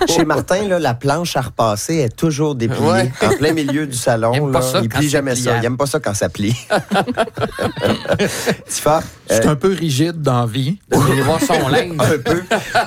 Chez Martin, là, la planche à repasser est toujours dépliée en plein milieu du salon. Il plie jamais ça. Il aime pas ça quand ça plie. Tifa, c'est un peu rigide dans la vie. Vous voir son linge. Un peu.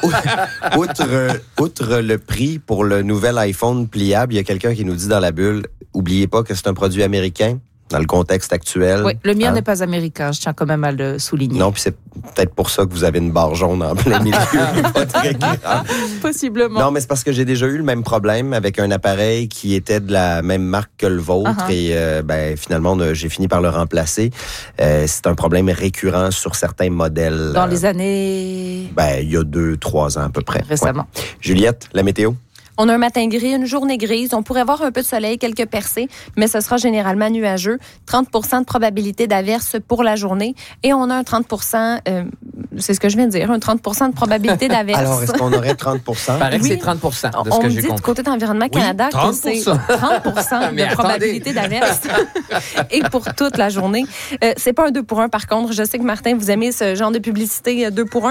Outre le prix pour le nouvel iPhone pliable, il y a quelqu'un qui nous dit dans la bulle, oubliez pas que c'est un produit américain. Dans le contexte actuel. Oui, le mien n'est pas américain, je tiens quand même à le souligner. Non, puis c'est peut-être pour ça que vous avez une barre jaune en plein milieu de votre écran. Possiblement. Non, mais c'est parce que j'ai déjà eu le même problème avec un appareil qui était de la même marque que le vôtre et finalement, j'ai fini par le remplacer. C'est un problème récurrent sur certains modèles. Dans les années... il y a 2-3 ans à peu près. Récemment. Ouais. Juliette, la météo? On a un matin gris, une journée grise. On pourrait voir un peu de soleil, quelques percées, mais ce sera généralement nuageux. 30% de probabilité d'averse pour la journée. Et on a un 30%, c'est ce que je viens de dire, un 30% de probabilité d'averse. Alors, est-ce qu'on aurait 30%? Il paraît que c'est 30% de ce que j'ai compris. On me dit du côté d'Environnement Canada que c'est 30% de probabilité d'averse. Et pour toute la journée. C'est pas un 2 pour 1, par contre. Je sais que, Martin, vous aimez ce genre de publicité 2 pour 1.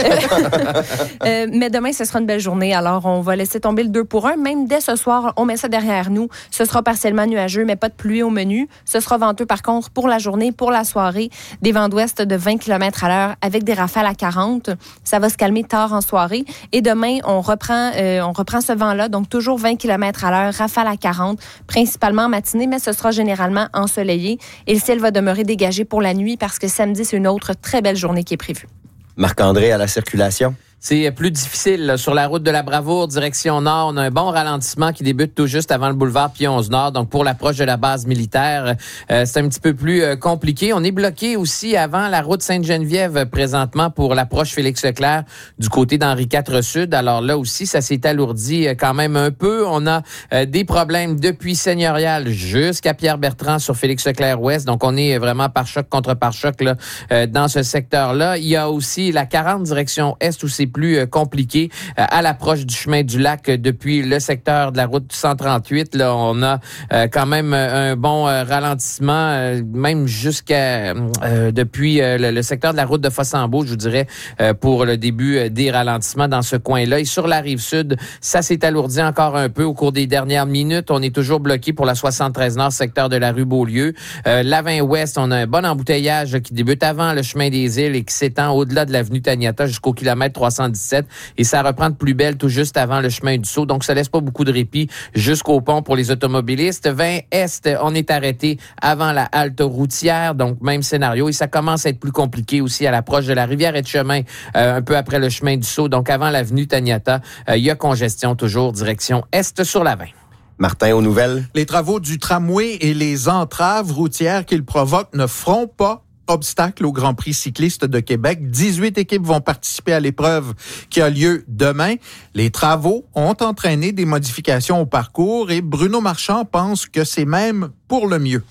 Mais demain, ce sera une belle journée. Alors, on va laisser tomber le 2 pour 1. Même dès ce soir, on met ça derrière nous. Ce sera partiellement nuageux, mais pas de pluie au menu. Ce sera venteux, par contre, pour la journée, pour la soirée. Des vents d'ouest de 20 km à l'heure avec des rafales à 40. Ça va se calmer tard en soirée. Et demain, on reprend ce vent-là. Donc, toujours 20 km à l'heure, rafales à 40, principalement en matinée, mais ce sera généralement ensoleillé. Et le ciel va demeurer dégagé pour la nuit parce que samedi, c'est une autre très belle journée qui est prévue. Marc-André, à la circulation? C'est plus difficile là, sur la route de la Bravoure, direction nord. On a un bon ralentissement qui débute tout juste avant le boulevard Pie-11-Nord. Donc, pour l'approche de la base militaire, c'est un petit peu plus compliqué. On est bloqué aussi avant la route Sainte-Geneviève présentement pour l'approche Félix-Leclerc du côté d'Henri IV Sud. Alors là aussi, ça s'est alourdi quand même un peu. On a des problèmes depuis Seigneurial jusqu'à Pierre-Bertrand sur Félix-Leclerc Ouest. Donc, on est vraiment par choc contre par choc là, dans ce secteur-là. Il y a aussi la 40 direction est où c'est plus compliqué à l'approche du chemin du lac depuis le secteur de la route 138. Là, on a quand même un bon ralentissement, même jusqu'à depuis le secteur de la route de Fossambeau, je vous dirais, pour le début des ralentissements dans ce coin-là. Et sur la rive sud, ça s'est alourdi encore un peu au cours des dernières minutes. On est toujours bloqué pour la 73 Nord, secteur de la rue Beaulieu. La 20 Ouest, on a un bon embouteillage qui débute avant le chemin des Îles et qui s'étend au-delà de l'avenue Taniata jusqu'au kilomètre 317 et ça reprend de plus belle tout juste avant le chemin du Sceau. Donc, ça laisse pas beaucoup de répit jusqu'au pont pour les automobilistes. 20 Est, on est arrêté avant la halte routière. Donc, même scénario. Et ça commence à être plus compliqué aussi à l'approche de la Rivière-et-Chemin, un peu après le chemin du Sceau. Donc, avant l'avenue Taniata, il y a congestion toujours direction Est sur la 20. Martin, aux nouvelles? Les travaux du tramway et les entraves routières qu'ils provoquent ne feront pas obstacle au Grand Prix cycliste de Québec. 18 équipes vont participer à l'épreuve qui a lieu demain. Les travaux ont entraîné des modifications au parcours et Bruno Marchand pense que c'est même pour le mieux.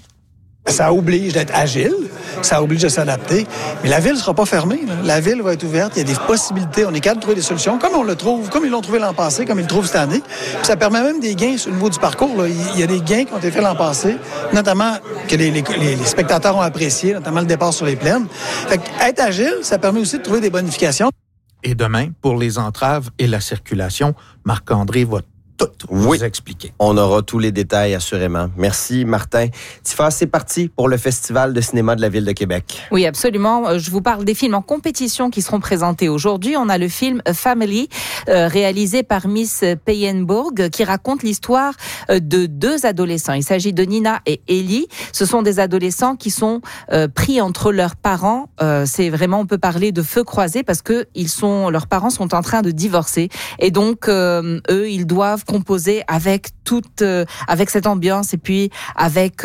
Ça oblige d'être agile, ça oblige de s'adapter, mais la ville ne sera pas fermée. Là. La ville va être ouverte, il y a des possibilités, on est capable de trouver des solutions, comme on le trouve, comme ils l'ont trouvé l'an passé, comme ils le trouvent cette année. Puis ça permet même des gains au niveau du parcours. Là. Il y a des gains qui ont été faits l'an passé, notamment que les spectateurs ont apprécié, notamment le départ sur les plaines. Fait être agile, ça permet aussi de trouver des bonifications. Et demain, pour les entraves et la circulation, Marc-André va tout vous expliquer. On aura tous les détails, assurément. Merci, Martin. Tifa, c'est parti pour le Festival de cinéma de la Ville de Québec. Oui, absolument. Je vous parle des films en compétition qui seront présentés aujourd'hui. On a le film Family, réalisé par Miss Peyenburg, qui raconte l'histoire de deux adolescents. Il s'agit de Nina et Ellie. Ce sont des adolescents qui sont pris entre leurs parents. C'est vraiment, on peut parler de feu croisé parce que leurs parents sont en train de divorcer. Et donc, eux, ils doivent composé avec avec cette ambiance et puis avec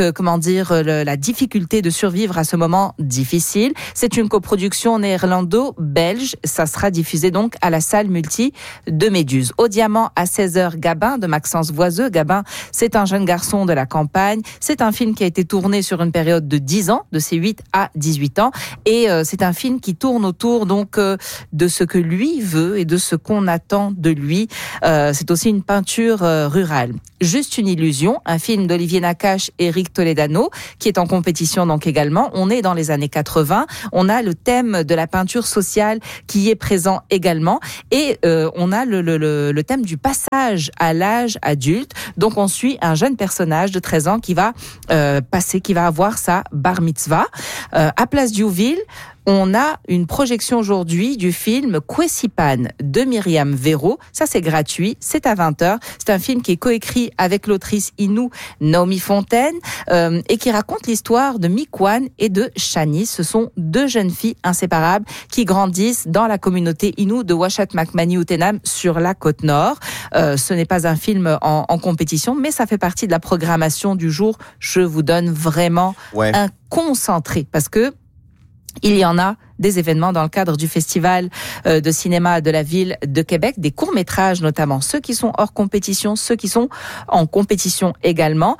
la difficulté de survivre à ce moment difficile. C'est une coproduction néerlando-belge. Ça sera diffusé donc à la salle multi de Méduse. Au Diamant à 16h, Gabin de Maxence Voiseux. Gabin, c'est un jeune garçon de la campagne. C'est un film qui a été tourné sur une période de 10 ans, de ses 8 à 18 ans. Et c'est un film qui tourne autour donc de ce que lui veut et de ce qu'on attend de lui. C'est aussi une peinture peinture rurale. Juste une illusion, un film d'Olivier Nakache et Eric Toledano, qui est en compétition donc également. On est dans les années 80. On a le thème de la peinture sociale qui est présent également. Et on a le thème du passage à l'âge adulte. Donc on suit un jeune personnage de 13 ans qui va qui va avoir sa bar mitzvah. À Place Diouville, on a une projection aujourd'hui du film Kwesipan de Myriam Véro. Ça, c'est gratuit. C'est à 20h. C'est un film qui est coécrit avec l'autrice Inou Naomi Fontaine et qui raconte l'histoire de Mikwan et de Shani. Ce sont deux jeunes filles inséparables qui grandissent dans la communauté Inou de Ouachat Makmani Outenam sur la côte nord. Ce n'est pas un film en compétition, mais ça fait partie de la programmation du jour. Je vous donne vraiment un concentré parce que il y en a des événements dans le cadre du festival de cinéma de la ville de Québec, des courts-métrages notamment, ceux qui sont hors compétition, ceux qui sont en compétition également.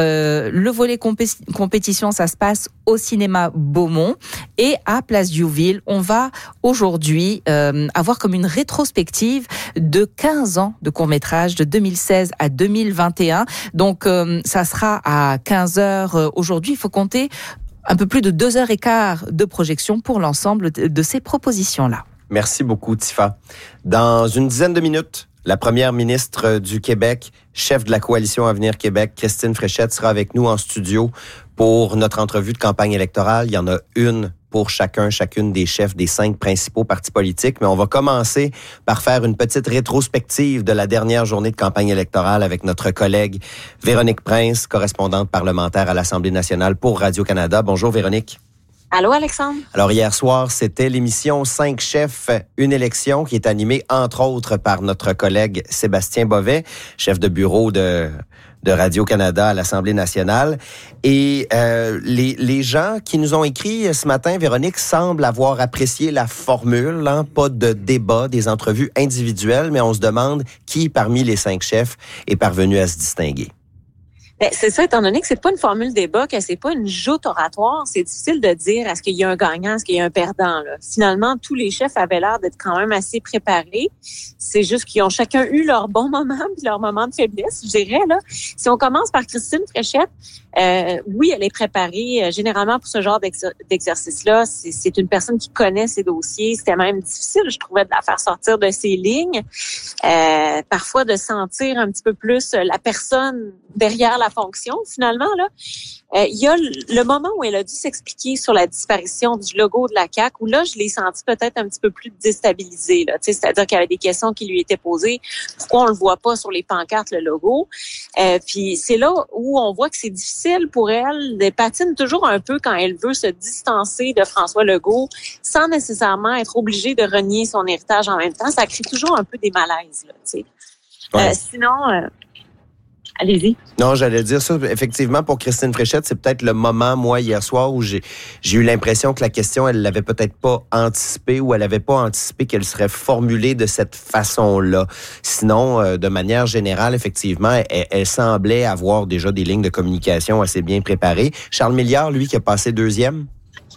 Le volet compétition, ça se passe au cinéma Beaumont et à Place Diouville. On va aujourd'hui avoir comme une rétrospective de 15 ans de courts-métrages de 2016 à 2021. Donc ça sera à 15h aujourd'hui. Il faut compter un peu plus de 2h15 de projection pour l'ensemble de ces propositions-là. Merci beaucoup, Tifa. Dans une dizaine de minutes, la première ministre du Québec, chef de la Coalition Avenir Québec, Christine Fréchette, sera avec nous en studio pour notre entrevue de campagne électorale. Il y en a une pour chacune des chefs des 5 principaux partis politiques. Mais on va commencer par faire une petite rétrospective de la dernière journée de campagne électorale avec notre collègue Véronique Prince, correspondante parlementaire à l'Assemblée nationale pour Radio-Canada. Bonjour Véronique. Allô Alexandre. Alors hier soir, c'était l'émission 5 chefs, une élection qui est animée entre autres par notre collègue Sébastien Bovet, chef de bureau de Radio-Canada à l'Assemblée nationale. Et les gens qui nous ont écrit ce matin, Véronique, semblent avoir apprécié la formule, pas de débat, des entrevues individuelles, mais on se demande qui parmi les 5 chefs est parvenu à se distinguer. Ben, c'est ça, étant donné que c'est pas une formule débat, que c'est pas une joute oratoire, c'est difficile de dire est-ce qu'il y a un gagnant, est-ce qu'il y a un perdant. Là. Finalement, tous les chefs avaient l'air d'être quand même assez préparés. C'est juste qu'ils ont chacun eu leur bon moment puis leur moment de faiblesse, je dirais. Là. Si on commence par Christine Fréchette, oui, elle est préparée généralement pour ce genre d'exercice-là. C'est une personne qui connaît ses dossiers. C'était même difficile, je trouvais, de la faire sortir de ses lignes. Parfois, de sentir un petit peu plus la personne derrière la fonction, finalement, là. Il y a le moment où elle a dû s'expliquer sur la disparition du logo de la CAQ, où là, je l'ai senti peut-être un petit peu plus déstabilisée, là. Tu sais, c'est-à-dire qu'il y avait des questions qui lui étaient posées. Pourquoi on le voit pas sur les pancartes, le logo? Puis c'est là où on voit que c'est difficile pour elle. Elle patine toujours un peu quand elle veut se distancer de François Legault, sans nécessairement être obligée de renier son héritage en même temps. Ça crée toujours un peu des malaises, là, tu sais. Ouais. Sinon... allez-y. Non, j'allais dire ça. Effectivement, pour Christine Fréchette, c'est peut-être le moment, moi, hier soir, où j'ai eu l'impression que la question, elle l'avait peut-être pas anticipée ou elle avait pas anticipé qu'elle serait formulée de cette façon-là. Sinon, de manière générale, effectivement, elle semblait avoir déjà des lignes de communication assez bien préparées. Charles Milliard, lui, qui a passé 2e.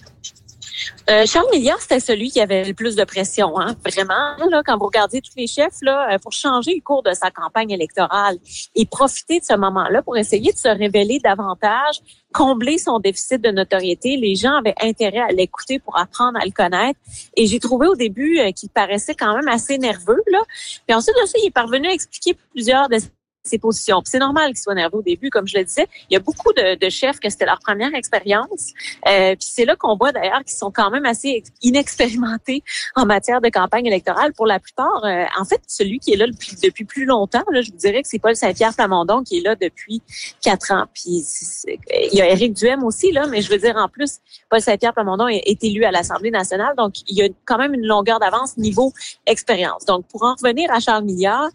Charles Milliard, c'était celui qui avait le plus de pression, hein. Vraiment, là, quand vous regardez tous les chefs, là, pour changer le cours de sa campagne électorale et profiter de ce moment-là pour essayer de se révéler davantage, combler son déficit de notoriété, les gens avaient intérêt à l'écouter pour apprendre à le connaître. Et j'ai trouvé au début qu'il paraissait quand même assez nerveux, là. Puis ensuite de ça, il est parvenu à expliquer plusieurs de ses positions. Puis c'est normal qu'il soit nerveux au début, comme je le disais. Il y a beaucoup de chefs que c'était leur première expérience. Puis c'est là qu'on voit d'ailleurs qu'ils sont quand même assez inexpérimentés en matière de campagne électorale. Pour la plupart, en fait, celui qui est là depuis plus longtemps, là, je vous dirais que c'est Paul Saint-Pierre Plamondon qui est là depuis 4 ans. Puis il y a Éric Duhem aussi, là, mais je veux dire, en plus, Paul Saint-Pierre Plamondon est élu à l'Assemblée nationale, donc il y a quand même une longueur d'avance niveau expérience. Donc, pour en revenir à Charles Milliard,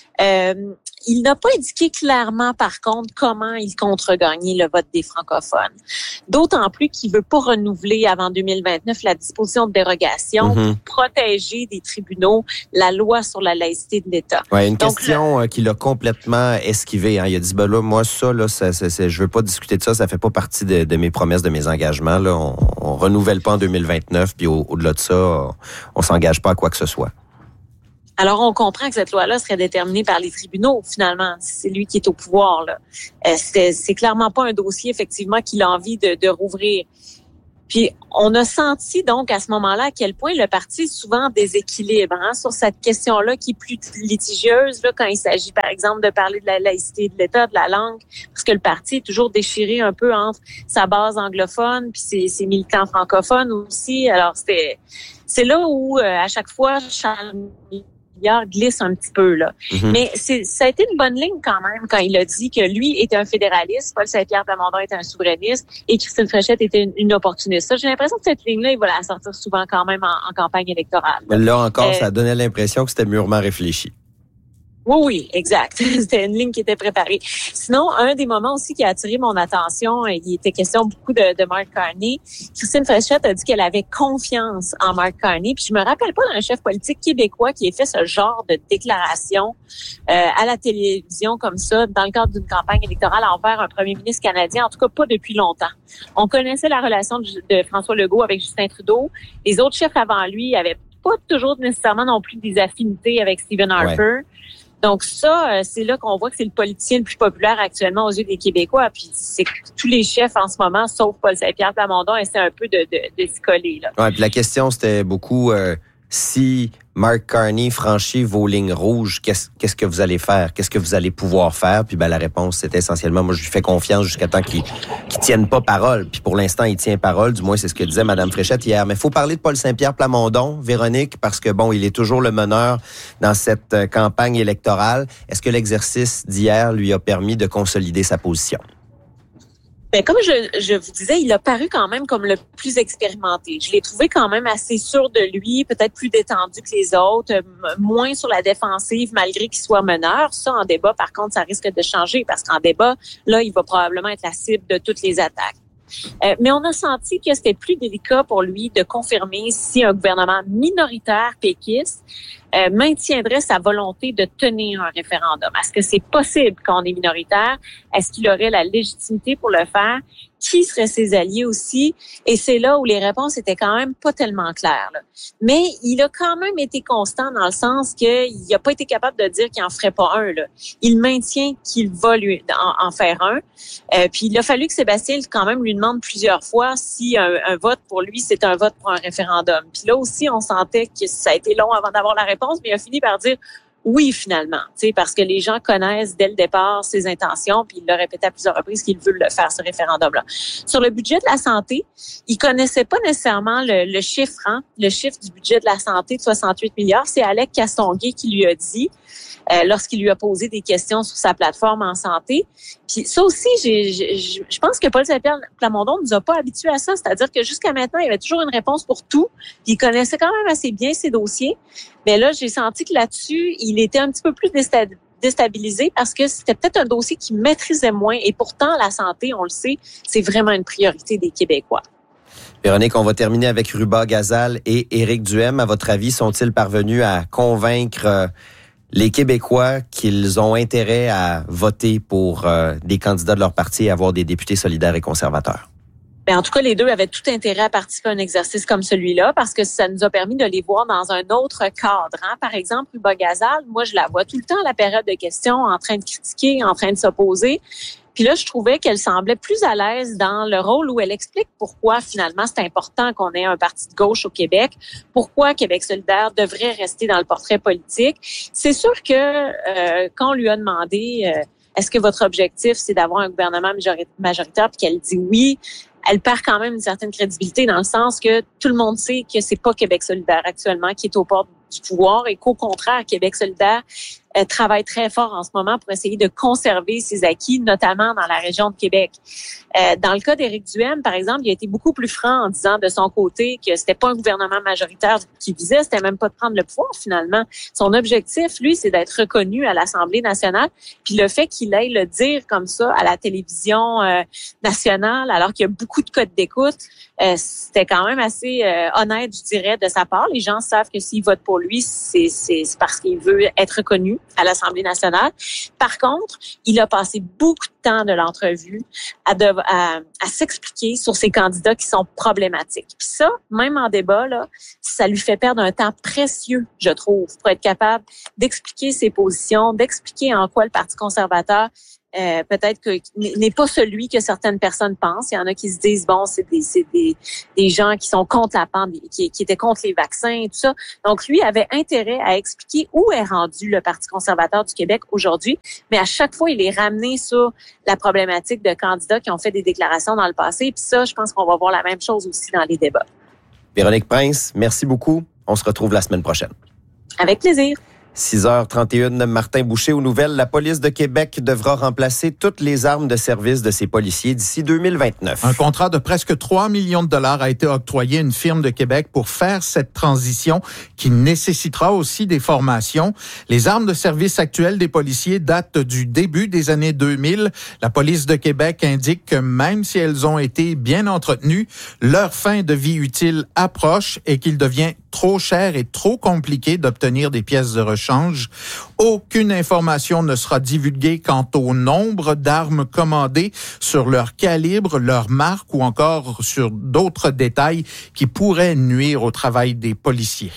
il n'a pas indiqué clairement, par contre, comment il compte regagner le vote des francophones. D'autant plus qu'il veut pas renouveler avant 2029 la disposition de dérogation pour protéger des tribunaux la loi sur la laïcité de l'État. Ouais, une question qu'il a complètement esquivée. Hein. Il a dit, ben là, moi, ça, je veux pas discuter de ça, ça fait pas partie de mes promesses, de mes engagements. Là. On renouvelle pas en 2029, puis au-delà de ça, on s'engage pas à quoi que ce soit. Alors, on comprend que cette loi-là serait déterminée par les tribunaux, finalement. C'est lui qui est au pouvoir, là. C'est clairement pas un dossier, effectivement, qu'il a envie de rouvrir. Puis, on a senti, donc, à ce moment-là, à quel point le parti est souvent en déséquilibre, sur cette question-là qui est plus litigieuse, là, quand il s'agit, par exemple, de parler de la laïcité de l'État, de la langue, parce que le parti est toujours déchiré un peu entre sa base anglophone puis ses militants francophones aussi. Alors, c'est là où, à chaque fois, Charles Milliard glisse un petit peu, là. Mm-hmm. Mais ça a été une bonne ligne quand même quand il a dit que lui était un fédéraliste, Paul Saint-Pierre Plamondon était un souverainiste et Christine Fréchette était une opportuniste. Ça, j'ai l'impression que cette ligne-là, il va la sortir souvent quand même en campagne électorale. Là encore, ça donnait l'impression que c'était mûrement réfléchi. Oui, exact. C'était une ligne qui était préparée. Sinon, un des moments aussi qui a attiré mon attention, il était question beaucoup de Mark Carney. Christine Fréchette a dit qu'elle avait confiance en Mark Carney. Puis je me rappelle pas d'un chef politique québécois qui ait fait ce genre de déclaration à la télévision comme ça, dans le cadre d'une campagne électorale envers un premier ministre canadien, en tout cas pas depuis longtemps. On connaissait la relation de François Legault avec Justin Trudeau. Les autres chefs avant lui avaient pas toujours nécessairement non plus des affinités avec Stephen Harper. Ouais. Donc ça, c'est là qu'on voit que c'est le politicien le plus populaire actuellement aux yeux des Québécois. Puis c'est tous les chefs en ce moment, sauf Paul Saint-Pierre Plamondon, essaient un peu de s'y coller, là. Ouais, puis la question, c'était beaucoup si Mark Carney franchit vos lignes rouges, qu'est-ce que vous allez faire? Qu'est-ce que vous allez pouvoir faire? Puis la réponse, c'était essentiellement, moi, je lui fais confiance jusqu'à temps qu'il tienne pas parole. Puis pour l'instant, il tient parole. Du moins, c'est ce que disait Mme Fréchette hier. Mais il faut parler de Paul Saint-Pierre Plamondon, Véronique, parce que, bon, il est toujours le meneur dans cette campagne électorale. Est-ce que l'exercice d'hier lui a permis de consolider sa position? Ben, comme je vous disais, il a paru quand même comme le plus expérimenté. Je l'ai trouvé quand même assez sûr de lui, peut-être plus détendu que les autres, moins sur la défensive malgré qu'il soit meneur. Ça, en débat, par contre, ça risque de changer parce qu'en débat, là, il va probablement être la cible de toutes les attaques. Mais on a senti que c'était plus délicat pour lui de confirmer si un gouvernement minoritaire péquiste maintiendrait sa volonté de tenir un référendum. Est-ce que c'est possible quand on est minoritaire? Est-ce qu'il aurait la légitimité pour le faire? Qui seraient ses alliés aussi? Et c'est là où les réponses étaient quand même pas tellement claires, là. Mais il a quand même été constant dans le sens qu'il n'a pas été capable de dire qu'il en ferait pas un, là. Il maintient qu'il va lui en faire un. Puis il a fallu que Sébastien quand même lui demande plusieurs fois si un vote pour lui, c'est un vote pour un référendum. Puis là aussi, on sentait que ça a été long avant d'avoir la réponse, mais il a fini par dire oui, finalement, parce que les gens connaissent dès le départ ses intentions, puis il l'a répété à plusieurs reprises qu'il veut le faire, ce référendum-là. Sur le budget de la santé, il connaissait pas nécessairement le chiffre, le chiffre du budget de la santé de 68 milliards. C'est Alec Castonguay qui lui a dit lorsqu'il lui a posé des questions sur sa plateforme en santé. Puis ça aussi, je pense que Paul Saint-Pierre Plamondon nous a pas habitués à ça. C'est-à-dire que jusqu'à maintenant, il y avait toujours une réponse pour tout. Puis il connaissait quand même assez bien ses dossiers. Mais là, j'ai senti que là-dessus, il était un petit peu plus déstabilisé parce que c'était peut-être un dossier qu'il maîtrisait moins. Et pourtant, la santé, on le sait, c'est vraiment une priorité des Québécois. Véronique, on va terminer avec Ruba Gazal et Éric Duhem. À votre avis, sont-ils parvenus à convaincre les Québécois qu'ils ont intérêt à voter pour des candidats de leur parti et avoir des députés solidaires et conservateurs? Ben, en tout cas, les deux avaient tout intérêt à participer à un exercice comme celui-là parce que ça nous a permis de les voir dans un autre cadre. Par exemple, Ruba Gazal, moi, je la vois tout le temps à la période de questions en train de critiquer, en train de s'opposer. Puis là, je trouvais qu'elle semblait plus à l'aise dans le rôle où elle explique pourquoi, finalement, c'est important qu'on ait un parti de gauche au Québec, pourquoi Québec solidaire devrait rester dans le portrait politique. C'est sûr que quand on lui a demandé est-ce que votre objectif, c'est d'avoir un gouvernement majoritaire, puis qu'elle dit oui, elle perd quand même une certaine crédibilité dans le sens que tout le monde sait que c'est pas Québec solidaire actuellement qui est aux portes du pouvoir et qu'au contraire, Québec solidaire travaille très fort en ce moment pour essayer de conserver ses acquis, notamment dans la région de Québec. Dans le cas d'Éric Duhem, par exemple, il a été beaucoup plus franc en disant de son côté que c'était pas un gouvernement majoritaire qui visait, c'était même pas de prendre le pouvoir finalement. Son objectif, lui, c'est d'être reconnu à l'Assemblée nationale. Puis le fait qu'il aille le dire comme ça à la télévision nationale, alors qu'il y a beaucoup de codes d'écoute, c'était quand même assez honnête, je dirais, de sa part. Les gens savent que s'ils votent pour lui, c'est parce qu'il veut être reconnu à l'Assemblée nationale. Par contre, il a passé beaucoup de temps de l'entrevue à s'expliquer sur ces candidats qui sont problématiques. Puis ça, même en débat, là, ça lui fait perdre un temps précieux, je trouve, pour être capable d'expliquer ses positions, d'expliquer en quoi le Parti conservateur peut-être que n'est pas celui que certaines personnes pensent. Il y en a qui se disent, bon, c'est des gens qui sont contre la pandémie, qui étaient contre les vaccins et tout ça. Donc, lui avait intérêt à expliquer où est rendu le Parti conservateur du Québec aujourd'hui. Mais à chaque fois, il est ramené sur la problématique de candidats qui ont fait des déclarations dans le passé. Puis ça, je pense qu'on va voir la même chose aussi dans les débats. Véronique Prince, merci beaucoup. On se retrouve la semaine prochaine. Avec plaisir. 6h31, Martin Boucher aux nouvelles. La police de Québec devra remplacer toutes les armes de service de ses policiers d'ici 2029. Un contrat de presque 3 millions de dollars a été octroyé à une firme de Québec pour faire cette transition qui nécessitera aussi des formations. Les armes de service actuelles des policiers datent du début des années 2000. La police de Québec indique que même si elles ont été bien entretenues, leur fin de vie utile approche et qu'il devient trop cher et trop compliqué d'obtenir des pièces de rechange. Aucune information ne sera divulguée quant au nombre d'armes commandées, sur leur calibre, leur marque ou encore sur d'autres détails qui pourraient nuire au travail des policiers.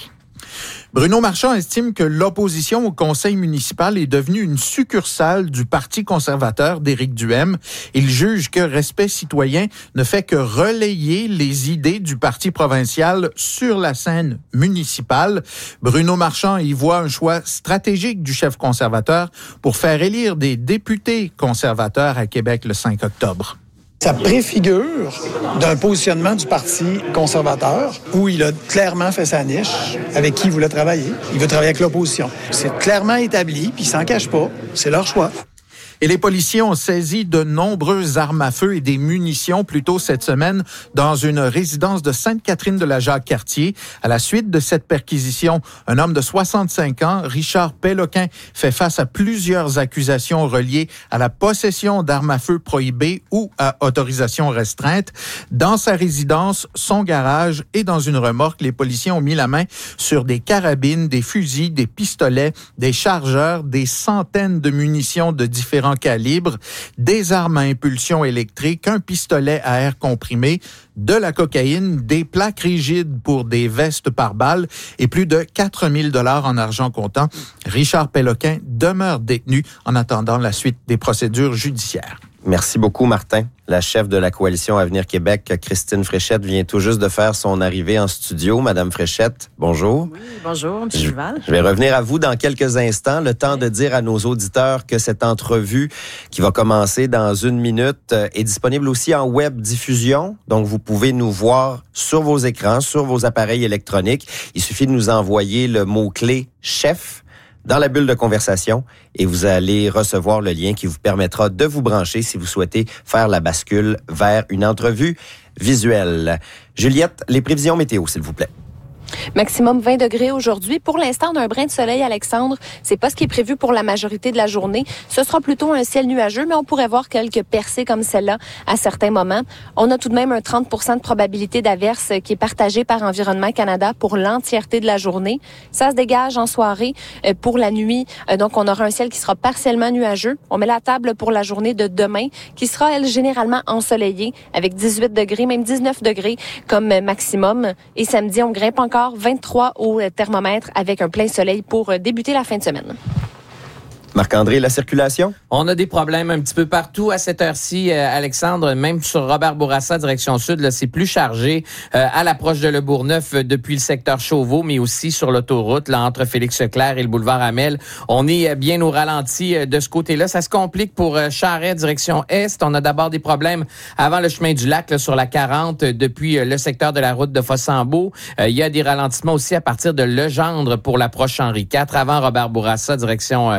Bruno Marchand estime que l'opposition au conseil municipal est devenue une succursale du Parti conservateur d'Éric Duhaime. Il juge que Respect citoyen ne fait que relayer les idées du Parti provincial sur la scène municipale. Bruno Marchand y voit un choix stratégique du chef conservateur pour faire élire des députés conservateurs à Québec le 5 octobre. Ça préfigure d'un positionnement du Parti conservateur où il a clairement fait sa niche avec qui il voulait travailler. Il veut travailler avec l'opposition. C'est clairement établi, puis ils s'en cachent pas. C'est leur choix. Et les policiers ont saisi de nombreuses armes à feu et des munitions plus tôt cette semaine dans une résidence de Sainte-Catherine-de-la-Jacques-Cartier. À la suite de cette perquisition, un homme de 65 ans, Richard Péloquin, fait face à plusieurs accusations reliées à la possession d'armes à feu prohibées ou à autorisation restreinte. Dans sa résidence, son garage et dans une remorque, les policiers ont mis la main sur des carabines, des fusils, des pistolets, des chargeurs, des centaines de munitions de différents calibres, des armes à impulsion électrique, un pistolet à air comprimé, de la cocaïne, des plaques rigides pour des vestes par balles et plus de 4 000 $ en argent comptant. Richard Péloquin demeure détenu en attendant la suite des procédures judiciaires. Merci beaucoup, Martin. La chef de la Coalition Avenir Québec, Christine Fréchette, vient tout juste de faire son arrivée en studio. Madame Fréchette, bonjour. Oui, bonjour, M. Duval. Je vais revenir à vous dans quelques instants. Le temps de dire à nos auditeurs que cette entrevue qui va commencer dans 1 minute est disponible aussi en web diffusion. Donc, vous pouvez nous voir sur vos écrans, sur vos appareils électroniques. Il suffit de nous envoyer le mot-clé « chef » dans la bulle de conversation et vous allez recevoir le lien qui vous permettra de vous brancher si vous souhaitez faire la bascule vers une entrevue visuelle. Juliette, les prévisions météo, s'il vous plaît. Maximum 20 degrés aujourd'hui. Pour l'instant, on a un brin de soleil, Alexandre. C'est pas ce qui est prévu pour la majorité de la journée. Ce sera plutôt un ciel nuageux, mais on pourrait voir quelques percées comme celle-là à certains moments. On a tout de même un 30 % de probabilité d'averse qui est partagée par Environnement Canada pour l'entièreté de la journée. Ça se dégage en soirée pour la nuit. Donc, on aura un ciel qui sera partiellement nuageux. On met la table pour la journée de demain qui sera, elle, généralement ensoleillée avec 18 degrés, même 19 degrés comme maximum. Et samedi, on grimpe encore 23 au thermomètre avec un plein soleil pour débuter la fin de semaine. Marc-André, la circulation? On a des problèmes un petit peu partout à cette heure-ci, Alexandre. Même sur Robert Bourassa, direction sud, là, c'est plus chargé à l'approche de Le Bourgneuf depuis le secteur Chauveau, mais aussi sur l'autoroute, là, entre Félix-Leclerc et le boulevard Hamel. On est bien au ralenti de ce côté-là. Ça se complique pour Charest, direction est. On a d'abord des problèmes avant le chemin du lac, là, sur la 40, depuis le secteur de la route de Fossambeau. Il y a des ralentissements aussi à partir de Legendre pour l'approche Henri IV, avant Robert Bourassa, direction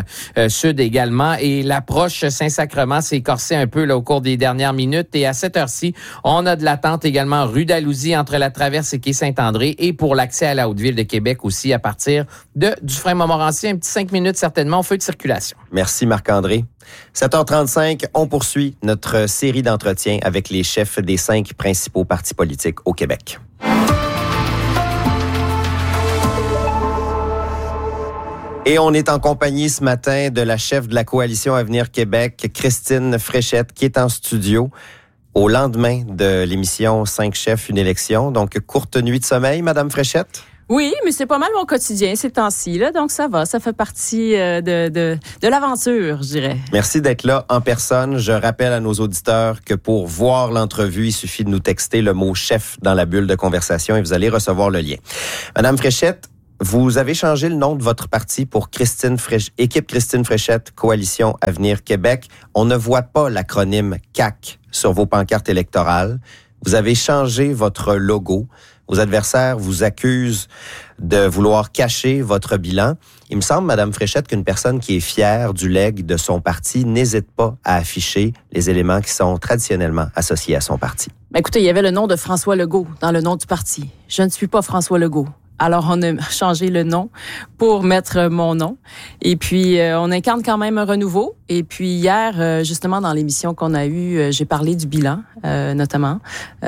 Sud également. Et l'approche Saint-Sacrement s'est corsée un peu là, au cours des dernières minutes. Et à cette heure-ci, on a de l'attente également rue d'Alousie entre la Traverse et quai Saint-André et pour l'accès à la Haute-Ville de Québec aussi à partir de Dufresne-Montmorency. Un petit 5 minutes certainement au feu de circulation. Merci Marc-André. 7h35, on poursuit notre série d'entretiens avec les chefs des 5 principaux partis politiques au Québec. Et on est en compagnie ce matin de la chef de la Coalition Avenir Québec, Christine Fréchette, qui est en studio au lendemain de l'émission 5 chefs, une élection. Donc, courte nuit de sommeil, Madame Fréchette? Oui, mais c'est pas mal mon quotidien ces temps-ci, là, donc ça va, ça fait partie de l'aventure, je dirais. Merci d'être là en personne. Je rappelle à nos auditeurs que pour voir l'entrevue, il suffit de nous texter le mot « chef » dans la bulle de conversation et vous allez recevoir le lien. Madame Fréchette, vous avez changé le nom de votre parti pour Équipe Christine Fréchette, Coalition Avenir Québec. On ne voit pas l'acronyme CAQ sur vos pancartes électorales. Vous avez changé votre logo. Vos adversaires vous accusent de vouloir cacher votre bilan. Il me semble, Madame Fréchette, qu'une personne qui est fière du legs de son parti n'hésite pas à afficher les éléments qui sont traditionnellement associés à son parti. Ben écoutez, il y avait le nom de François Legault dans le nom du parti. Je ne suis pas François Legault. Alors, on a changé le nom pour mettre mon nom. Et puis, on incarne quand même un renouveau. Et puis, hier, justement, dans l'émission qu'on a eue, j'ai parlé du bilan, notamment,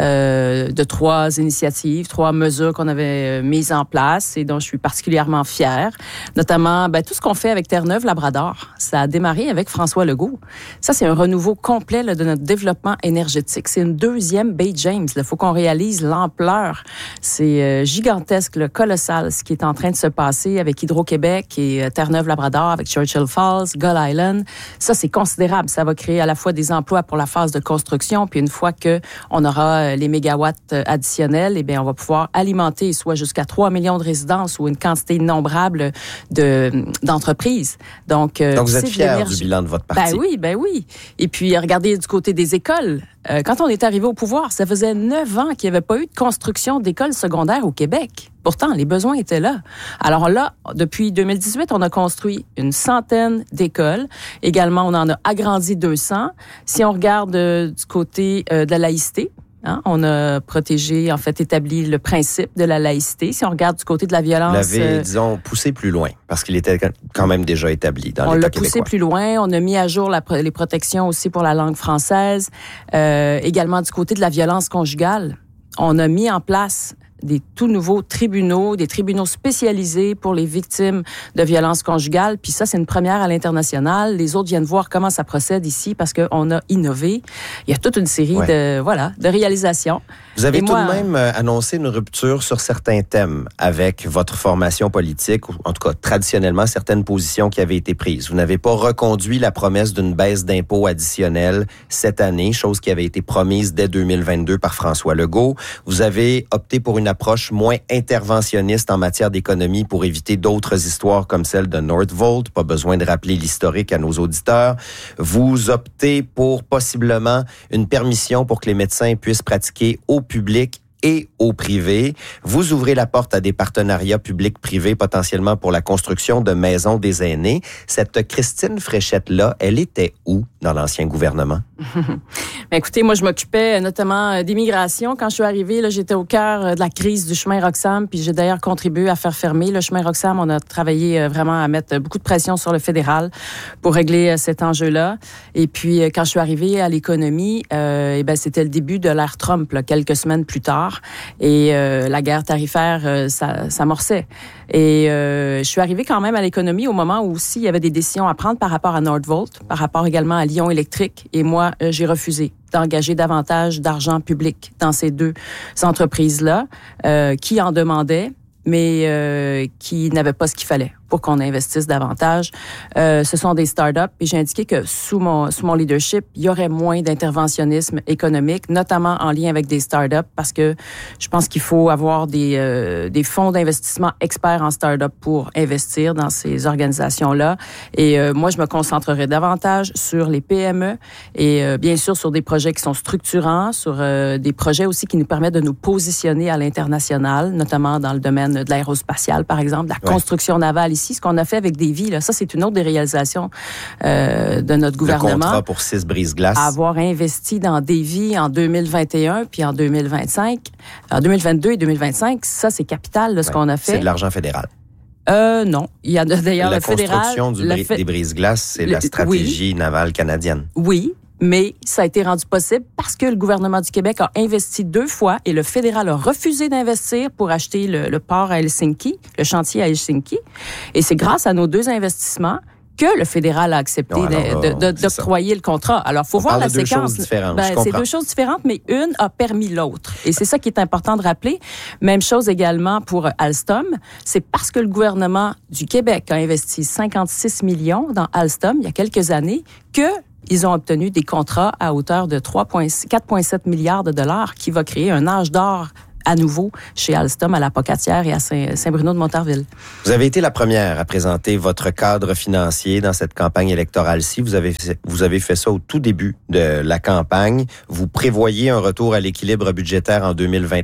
de 3 initiatives, 3 mesures qu'on avait mises en place et dont je suis particulièrement fière. Notamment, tout ce qu'on fait avec Terre-Neuve-Labrador. Ça a démarré avec François Legault. Ça, c'est un renouveau complet là, de notre développement énergétique. C'est une 2e Bay James. Il faut qu'on réalise l'ampleur. C'est gigantesque, là, colossal, ce qui est en train de se passer avec Hydro-Québec et Terre-Neuve-Labrador, avec Churchill Falls, Gull Island. Ça, c'est considérable. Ça va créer à la fois des emplois pour la phase de construction, puis une fois que on aura les mégawatts additionnels, eh bien, on va pouvoir alimenter soit jusqu'à 3 millions de résidences ou une quantité innombrable d'entreprises. Donc vous êtes fier du bilan de votre parti? Ben oui. Et puis, regardez du côté des écoles. Quand on est arrivé au pouvoir, ça faisait 9 ans qu'il n'y avait pas eu de construction d'écoles secondaires au Québec. Pourtant, les besoins étaient là. Alors là, depuis 2018, on a construit une 100aine d'écoles. Également, on en a agrandi 200. Si on regarde du côté de la laïcité, on a protégé, en fait, établi le principe de la laïcité. Si on regarde du côté de la violence... Vous l'avez, disons, poussé plus loin, parce qu'il était quand même déjà établi dans l'État québécois. On l'a poussé plus loin. On a mis à jour les protections aussi pour la langue française. Également, du côté de la violence conjugale, on a mis en place des tout nouveaux tribunaux, des tribunaux spécialisés pour les victimes de violences conjugales. Puis ça, c'est une première à l'international. Les autres viennent voir comment ça procède ici parce qu'on a innové. Il y a toute une série de réalisations. Vous avez tout de même annoncé une rupture sur certains thèmes avec votre formation politique, ou en tout cas, traditionnellement, certaines positions qui avaient été prises. Vous n'avez pas reconduit la promesse d'une baisse d'impôts additionnels cette année, chose qui avait été promise dès 2022 par François Legault. Vous avez opté pour une approche moins interventionniste en matière d'économie pour éviter d'autres histoires comme celle de Northvolt. Pas besoin de rappeler l'historique à nos auditeurs. Vous optez pour possiblement une permission pour que les médecins puissent pratiquer au public et au privé. Vous ouvrez la porte à des partenariats publics-privés potentiellement pour la construction de maisons des aînés. Cette Christine Fréchette-là, elle était où dans l'ancien gouvernement? Écoutez, moi, je m'occupais notamment d'immigration. Quand je suis arrivée, là, j'étais au cœur de la crise du chemin Roxham, puis j'ai d'ailleurs contribué à faire fermer le chemin Roxham. On a travaillé vraiment à mettre beaucoup de pression sur le fédéral pour régler cet enjeu-là. Et puis, quand je suis arrivée à l'économie, c'était le début de l'ère Trump, là, quelques semaines plus tard. Et la guerre tarifaire s'amorçait. Et je suis arrivée quand même à l'économie au moment où aussi il y avait des décisions à prendre par rapport à Northvolt, par rapport également à Lion Électrique. Et moi, j'ai refusé d'engager davantage d'argent public dans ces 2 entreprises-là qui en demandaient, mais qui n'avaient pas ce qu'il fallait pour qu'on investisse davantage. Ce sont des startups et j'ai indiqué que sous mon leadership, il y aurait moins d'interventionnisme économique, notamment en lien avec des startups, parce que je pense qu'il faut avoir des fonds d'investissement experts en startups pour investir dans ces organisations-là. Et moi, je me concentrerai davantage sur les PME et bien sûr sur des projets qui sont structurants, sur des projets aussi qui nous permettent de nous positionner à l'international, notamment dans le domaine de l'aérospatial, par exemple, de la construction navale ici, ce qu'on a fait avec Davy, là, ça, c'est une autre des réalisations de notre gouvernement. Le contrat pour 6 brise-glaces. Avoir investi dans Davy en 2021 puis en 2025, en 2022 et 2025, ça, c'est capital, là, ce qu'on a fait. C'est de l'argent fédéral. Non. Il y a d'ailleurs le fédéral. La construction des brise-glaces, c'est la stratégie navale canadienne. Oui. Mais ça a été rendu possible parce que le gouvernement du Québec a investi 2 fois et le fédéral a refusé d'investir pour acheter le port à Helsinki, le chantier à Helsinki. Et c'est grâce à nos 2 investissements que le fédéral a accepté d'octroyer le contrat. Alors, faut voir la séquence. Choses différentes, c'est 2 choses différentes, mais une a permis l'autre. Et c'est ça qui est important de rappeler. Même chose également pour Alstom. C'est parce que le gouvernement du Québec a investi 56 millions dans Alstom il y a quelques années que ils ont obtenu des contrats à hauteur de 4,7 milliards de dollars qui va créer un âge d'or à nouveau chez Alstom à la Pocatière et à Saint-Bruno-de-Montarville. Vous avez été la première à présenter votre cadre financier dans cette campagne électorale-ci. Vous avez fait ça au tout début de la campagne. Vous prévoyez un retour à l'équilibre budgétaire en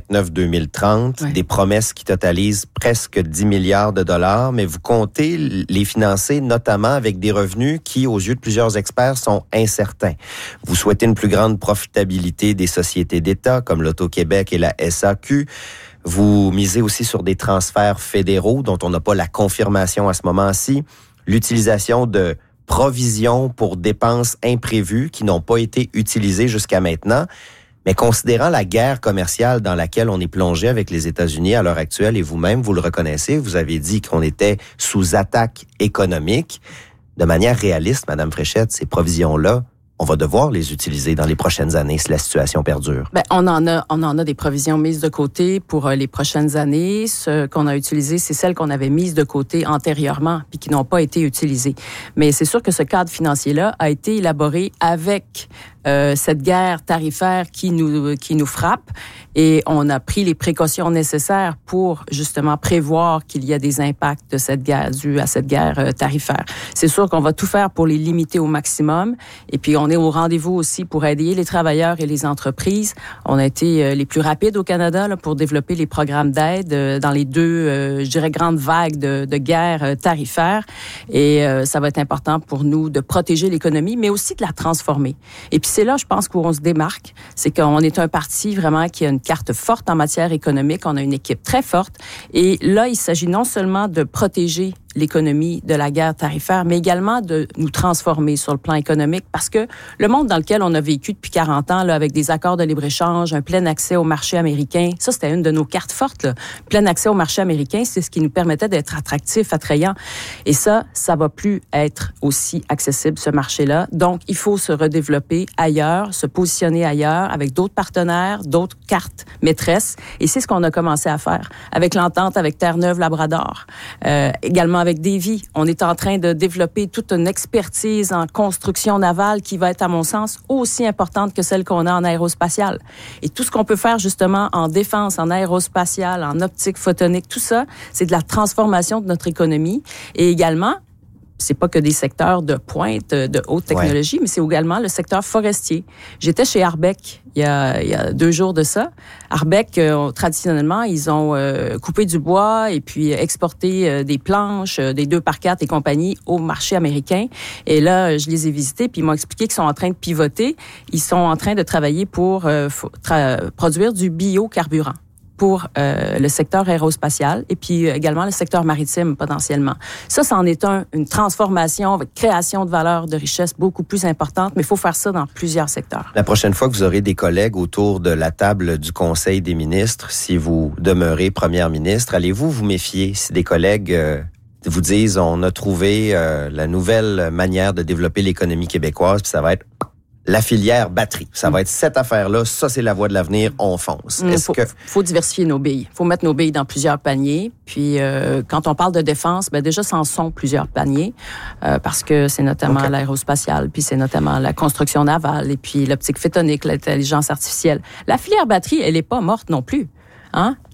2029-2030, des promesses qui totalisent presque 10 milliards de dollars, mais vous comptez les financer notamment avec des revenus qui, aux yeux de plusieurs experts, sont incertains. Vous souhaitez une plus grande profitabilité des sociétés d'État comme l'Auto-Québec et la SAQ. Vous misez aussi sur des transferts fédéraux dont on n'a pas la confirmation à ce moment-ci. L'utilisation de provisions pour dépenses imprévues qui n'ont pas été utilisées jusqu'à maintenant. Mais considérant la guerre commerciale dans laquelle on est plongé avec les États-Unis à l'heure actuelle, et vous-même, vous le reconnaissez, vous avez dit qu'on était sous attaque économique. De manière réaliste, Madame Fréchette, ces provisions-là, on va devoir les utiliser dans les prochaines années si la situation perdure. On en a des provisions mises de côté pour les prochaines années. Ce qu'on a utilisé, c'est celles qu'on avait mises de côté antérieurement puis qui n'ont pas été utilisées. Mais c'est sûr que ce cadre financier-là a été élaboré avec cette guerre tarifaire qui nous frappe et on a pris les précautions nécessaires pour justement prévoir qu'il y a des impacts de cette guerre due à cette guerre tarifaire. C'est sûr qu'on va tout faire pour les limiter au maximum et puis on est au rendez-vous aussi pour aider les travailleurs et les entreprises. On a été les plus rapides au Canada là, pour développer les programmes d'aide dans les 2, je dirais, grandes vagues de guerre tarifaire et ça va être important pour nous de protéger l'économie mais aussi de la transformer. Et puis c'est là, je pense, où on se démarque. C'est qu'on est un parti vraiment qui a une carte forte en matière économique. On a une équipe très forte. Et là, il s'agit non seulement de protéger l'économie de la guerre tarifaire, mais également de nous transformer sur le plan économique parce que le monde dans lequel on a vécu depuis 40 ans, là, avec des accords de libre-échange, un plein accès au marché américain, ça, c'était une de nos cartes fortes, là. Plein accès au marché américain, c'est ce qui nous permettait d'être attractifs, attrayants. Et ça va plus être aussi accessible, ce marché-là. Donc, il faut se redévelopper ailleurs, se positionner ailleurs avec d'autres partenaires, d'autres cartes maîtresses. Et c'est ce qu'on a commencé à faire avec l'entente avec Terre-Neuve-Labrador. Également avec Davy, on est en train de développer toute une expertise en construction navale qui va être, à mon sens, aussi importante que celle qu'on a en aérospatiale. Et tout ce qu'on peut faire, justement, en défense, en aérospatiale, en optique photonique, tout ça, c'est de la transformation de notre économie. Et également, c'est pas que des secteurs de pointe, de haute technologie, mais c'est également le secteur forestier. J'étais chez Arbec il y a 2 jours de ça. Arbec, traditionnellement, ils ont coupé du bois et puis exporté des planches, des 2x4 et compagnie au marché américain. Et là, je les ai visités puis ils m'ont expliqué qu'ils sont en train de pivoter. Ils sont en train de travailler pour produire du biocarburant pour le secteur aérospatial et puis également le secteur maritime potentiellement. Ça en est une transformation avec création de valeur de richesse beaucoup plus importante, mais il faut faire ça dans plusieurs secteurs. La prochaine fois que vous aurez des collègues autour de la table du Conseil des ministres, si vous demeurez première ministre, allez-vous vous méfier si des collègues vous disent on a trouvé la nouvelle manière de développer l'économie québécoise, puis ça va être la filière batterie. Ça va être cette affaire-là, ça c'est la voie de l'avenir, on fonce. Faut diversifier nos billes. Faut mettre nos billes dans plusieurs paniers. Puis quand on parle de défense, déjà ça en sont plusieurs paniers parce que c'est notamment l'aérospatiale, puis c'est notamment la construction navale et puis l'optique photonique, l'intelligence artificielle. La filière batterie, elle est pas morte non plus. Hein?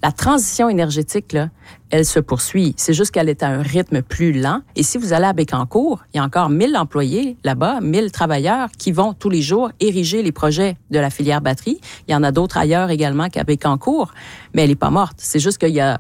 La transition énergétique, là, elle se poursuit. C'est juste qu'elle est à un rythme plus lent. Et si vous allez à Bécancour, il y a encore 1000 employés là-bas, 1000 travailleurs qui vont tous les jours ériger les projets de la filière batterie. Il y en a d'autres ailleurs également qu'à Bécancour, mais elle n'est pas morte. C'est juste qu'il y a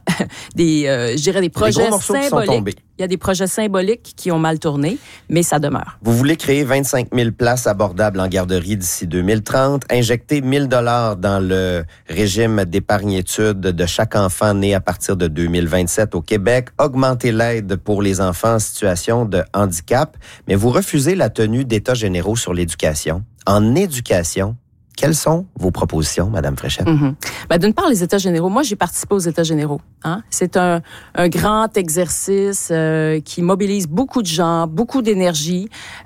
des projets symboliques. Il y a des projets symboliques qui ont mal tourné, mais ça demeure. Vous voulez créer 25 000 places abordables en garderie d'ici 2030, injecter 1 000 $ dans le régime d'épargne-études de chaque enfant né à partir de 2027 au Québec, augmenter l'aide pour les enfants en situation de handicap, mais vous refusez la tenue d'états généraux sur l'éducation. En éducation, quelles sont vos propositions, Madame Fréchette? D'une part, les États généraux. Moi, j'ai participé aux États généraux. Hein? C'est un grand exercice qui mobilise beaucoup de gens, beaucoup d'énergie,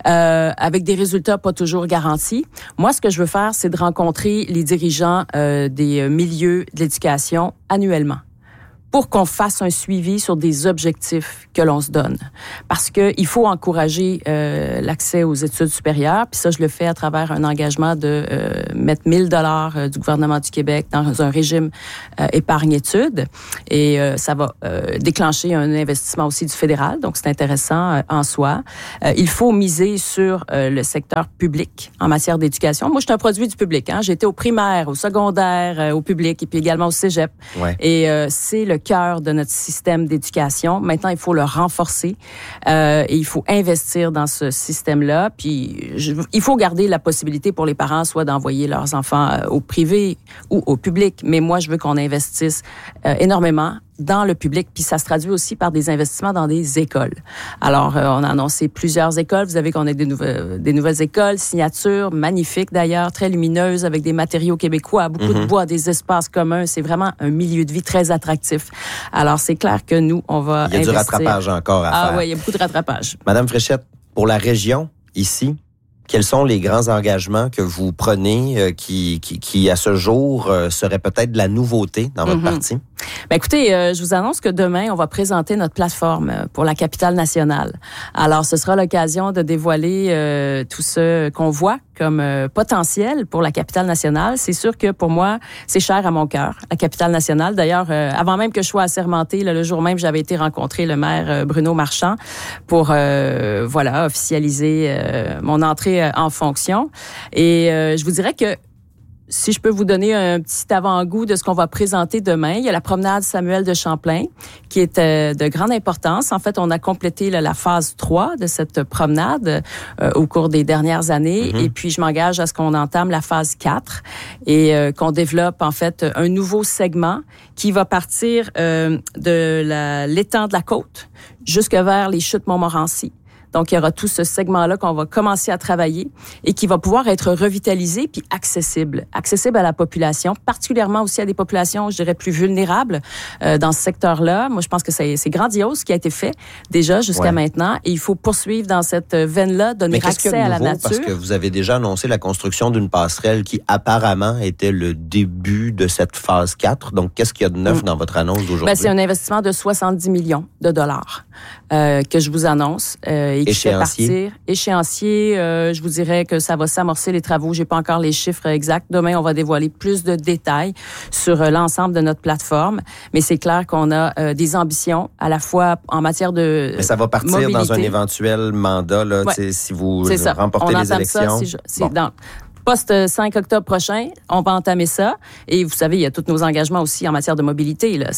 avec des résultats pas toujours garantis. Moi, ce que je veux faire, c'est de rencontrer les dirigeants des milieux de l'éducation annuellement, pour qu'on fasse un suivi sur des objectifs que l'on se donne. Parce que il faut encourager l'accès aux études supérieures, puis ça, je le fais à travers un engagement de mettre 1 000 $ du gouvernement du Québec dans un régime épargne-études. Et ça va déclencher un investissement aussi du fédéral, donc c'est intéressant en soi. Il faut miser sur le secteur public en matière d'éducation. Moi, je suis un produit du public. Hein? J'ai été au primaire, au secondaire, au public, et puis également au cégep. Ouais. Et c'est le cœur de notre système d'éducation. Maintenant, il faut le renforcer et il faut investir dans ce système-là. Puis, il faut garder la possibilité pour les parents soit d'envoyer leurs enfants au privé ou au public. Mais moi, je veux qu'on investisse énormément dans le public, puis ça se traduit aussi par des investissements dans des écoles. Alors, on a annoncé plusieurs écoles. Vous savez qu'on a des nouvelles écoles, signatures magnifiques d'ailleurs, très lumineuses, avec des matériaux québécois, beaucoup de bois, des espaces communs. C'est vraiment un milieu de vie très attractif. Alors, c'est clair que nous, on va investir. Il y a du rattrapage encore à faire. Ah oui, il y a beaucoup de rattrapage. Madame Fréchette, pour la région, ici, quels sont les grands engagements que vous prenez qui à ce jour, seraient peut-être de la nouveauté dans votre parti? Ben écoutez, je vous annonce que demain, on va présenter notre plateforme pour la capitale nationale. Alors, ce sera l'occasion de dévoiler tout ce qu'on voit comme potentiel pour la capitale nationale. C'est sûr que pour moi, c'est cher à mon cœur, la capitale nationale. D'ailleurs, avant même que je sois assermentée, le jour même, j'avais été rencontrer le maire Bruno Marchand pour officialiser mon entrée en fonction. Et je vous dirais que si je peux vous donner un petit avant-goût de ce qu'on va présenter demain, il y a la promenade Samuel de Champlain qui est de grande importance. En fait, on a complété la phase 3 de cette promenade au cours des dernières années. Et puis, je m'engage à ce qu'on entame la phase 4 et qu'on développe en fait un nouveau segment qui va partir de l'étang de la Côte jusque vers les chutes Montmorency. Donc, il y aura tout ce segment-là qu'on va commencer à travailler et qui va pouvoir être revitalisé puis accessible à la population, particulièrement aussi à des populations, je dirais, plus vulnérables dans ce secteur-là. Moi, je pense que c'est grandiose ce qui a été fait déjà jusqu'à maintenant et il faut poursuivre dans cette veine-là, donner accès à la nature. Parce que vous avez déjà annoncé la construction d'une passerelle qui apparemment était le début de cette phase 4. Donc, qu'est-ce qu'il y a de neuf dans votre annonce d'aujourd'hui? Ben, c'est un investissement de 70 millions de dollars que je vous annonce et qui fait partir. Échéancier, je vous dirais que ça va s'amorcer les travaux. J'ai pas encore les chiffres exacts. Demain, on va dévoiler plus de détails sur l'ensemble de notre plateforme. Mais c'est clair qu'on a des ambitions à la fois en matière de Mais ça va partir mobilité. Dans un éventuel mandat, là, si vous remportez les élections. C'est dans post-5 octobre prochain, on va entamer ça. Et vous savez, il y a tous nos engagements aussi en matière de mobilité. Là.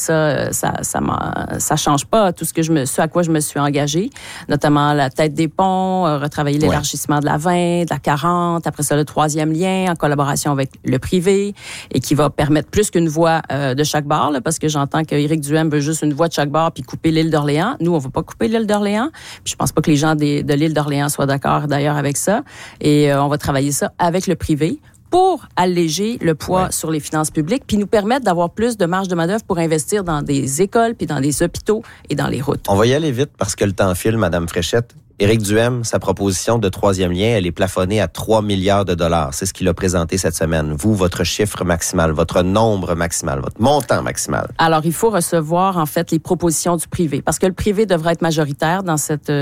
Ça change pas tout ce à quoi je me suis engagée, notamment la tête des ponts, retravailler l'élargissement de la 20, de la 40, après ça, le 3e lien en collaboration avec le privé et qui va permettre plus qu'une voie de chaque bord, là, parce que j'entends qu'Éric Duhem veut juste une voie de chaque bord puis couper l'île d'Orléans. Nous, on ne va pas couper l'île d'Orléans. Puis je pense pas que les gens de l'île d'Orléans soient d'accord d'ailleurs avec ça. Et on va travailler ça avec le privé pour alléger le poids sur les finances publiques puis nous permettre d'avoir plus de marge de manœuvre pour investir dans des écoles puis dans des hôpitaux et dans les routes. On va y aller vite parce que le temps file, Madame Fréchette. Éric Duhem, sa proposition de 3e lien, elle est plafonnée à 3 milliards de dollars. C'est ce qu'il a présenté cette semaine. Vous, votre chiffre maximal, votre nombre maximal, votre montant maximal. Alors, il faut recevoir, en fait, les propositions du privé parce que le privé devrait être majoritaire dans cette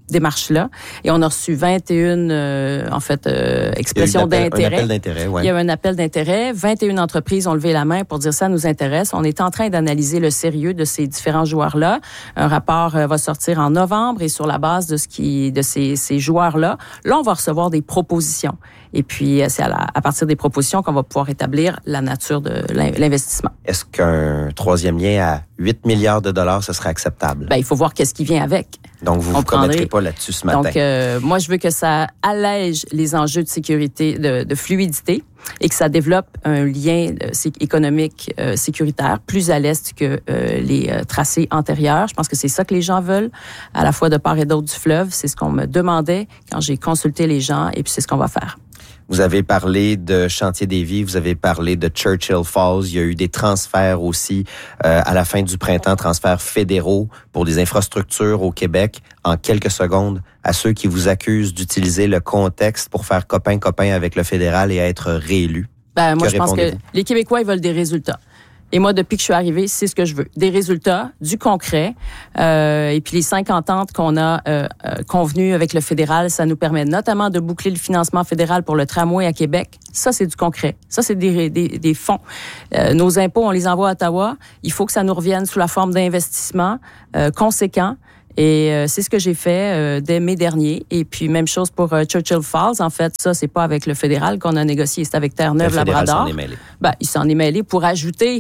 démarche-là. Et on a reçu 21, expressions d'intérêt. Un appel d'intérêt, ouais. Il y a eu un appel d'intérêt. 21 entreprises ont levé la main pour dire ça nous intéresse. On est en train d'analyser le sérieux de ces différents joueurs-là. Un rapport va sortir en novembre et sur la base de ces joueurs-là, là, on va recevoir des propositions. Et puis, c'est à partir des propositions qu'on va pouvoir établir la nature de l'investissement. Est-ce qu'un troisième lien à 8 milliards de dollars, ce serait acceptable? Il faut voir qu'est-ce qui vient avec. Donc, vous ne vous commettrez pas là-dessus ce matin. Donc, moi, je veux que ça allège les enjeux de sécurité, de fluidité et que ça développe un lien économique sécuritaire plus à l'est que les tracés antérieurs. Je pense que c'est ça que les gens veulent, à la fois de part et d'autre du fleuve. C'est ce qu'on me demandait quand j'ai consulté les gens et puis c'est ce qu'on va faire. Vous avez parlé de Chantier des Vies, vous avez parlé de Churchill Falls. Il y a eu des transferts aussi à la fin du printemps, transferts fédéraux pour des infrastructures au Québec. En quelques secondes, à ceux qui vous accusent d'utiliser le contexte pour faire copain-copain avec le fédéral et être réélu. Moi, je pense que les Québécois, ils veulent des résultats. Et moi, depuis que je suis arrivée, c'est ce que je veux. Des résultats, du concret. Et puis les 5 ententes qu'on a convenues avec le fédéral, ça nous permet notamment de boucler le financement fédéral pour le tramway à Québec. Ça, c'est du concret. Ça, c'est des fonds. Nos impôts, on les envoie à Ottawa. Il faut que ça nous revienne sous la forme d'investissements conséquents. Et c'est ce que j'ai fait dès mai dernier. Et puis, même chose pour Churchill Falls. En fait, ça, c'est pas avec le fédéral qu'on a négocié, c'est avec Terre-Neuve-Labrador. Le fédéral s'en est mêlé. Il s'en est mêlé pour ajouter,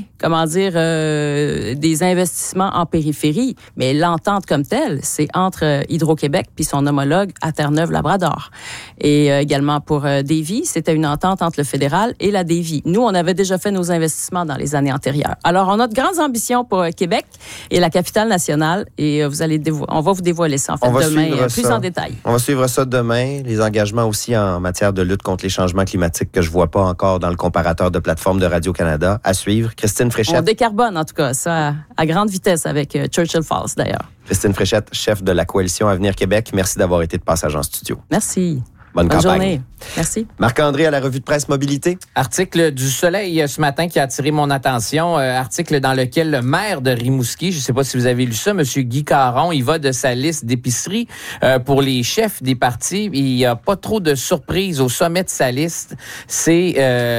des investissements en périphérie. Mais l'entente comme telle, c'est entre Hydro-Québec puis son homologue à Terre-Neuve-Labrador. Et également pour Davie, c'était une entente entre le fédéral et la Davie. Nous, on avait déjà fait nos investissements dans les années antérieures. Alors, on a de grandes ambitions pour Québec et la capitale nationale. Et vous allez on va vous dévoiler ça, en fait, demain, plus en détail. On va suivre ça demain. Les engagements aussi en matière de lutte contre les changements climatiques que je vois pas encore dans le comparateur de plateforme de Radio-Canada. À suivre. Christine Fréchette. On décarbone, en tout cas, ça à grande vitesse avec Churchill Falls, d'ailleurs. Christine Fréchette, chef de la Coalition Avenir Québec. Merci d'avoir été de passage en studio. Merci. Bonne campagne. Journée. Merci. Marc-André à la revue de presse Mobilité. Article du Soleil ce matin qui a attiré mon attention. Article dans lequel le maire de Rimouski, je ne sais pas si vous avez lu ça, M. Guy Caron, il va de sa liste d'épicerie pour les chefs des partis. Il n'y a pas trop de surprises au sommet de sa liste. C'est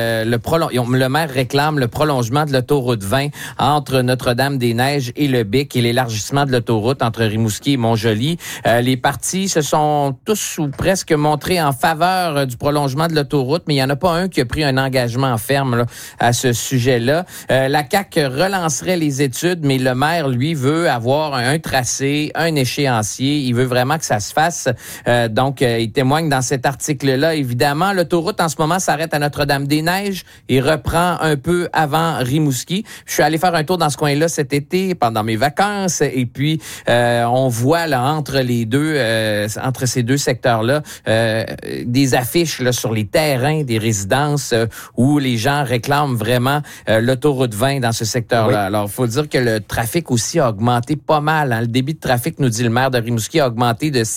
le maire réclame le prolongement de l'autoroute 20 entre Notre-Dame-des-Neiges et le Bic et l'élargissement de l'autoroute entre Rimouski et Montjoly. Les partis se sont tous ou presque montrés en faveur du prolongement de l'autoroute, mais il n'y en a pas un qui a pris un engagement ferme là, à ce sujet-là. La CAQ relancerait les études, mais le maire, lui, veut avoir un tracé, un échéancier. Il veut vraiment que ça se fasse. Donc, il témoigne dans cet article-là. Évidemment, l'autoroute, en ce moment, s'arrête à Notre-Dame-des-Neiges et reprend un peu avant Rimouski. Je suis allé faire un tour dans ce coin-là cet été, pendant mes vacances, et puis on voit là entre les deux, entre ces deux secteurs-là, des affiches là, sur les terrains des résidences où les gens réclament vraiment l'autoroute 20 dans ce secteur-là. Oui. Alors, il faut dire que le trafic aussi a augmenté pas mal. Hein. Le débit de trafic, nous dit le maire de Rimouski, a augmenté de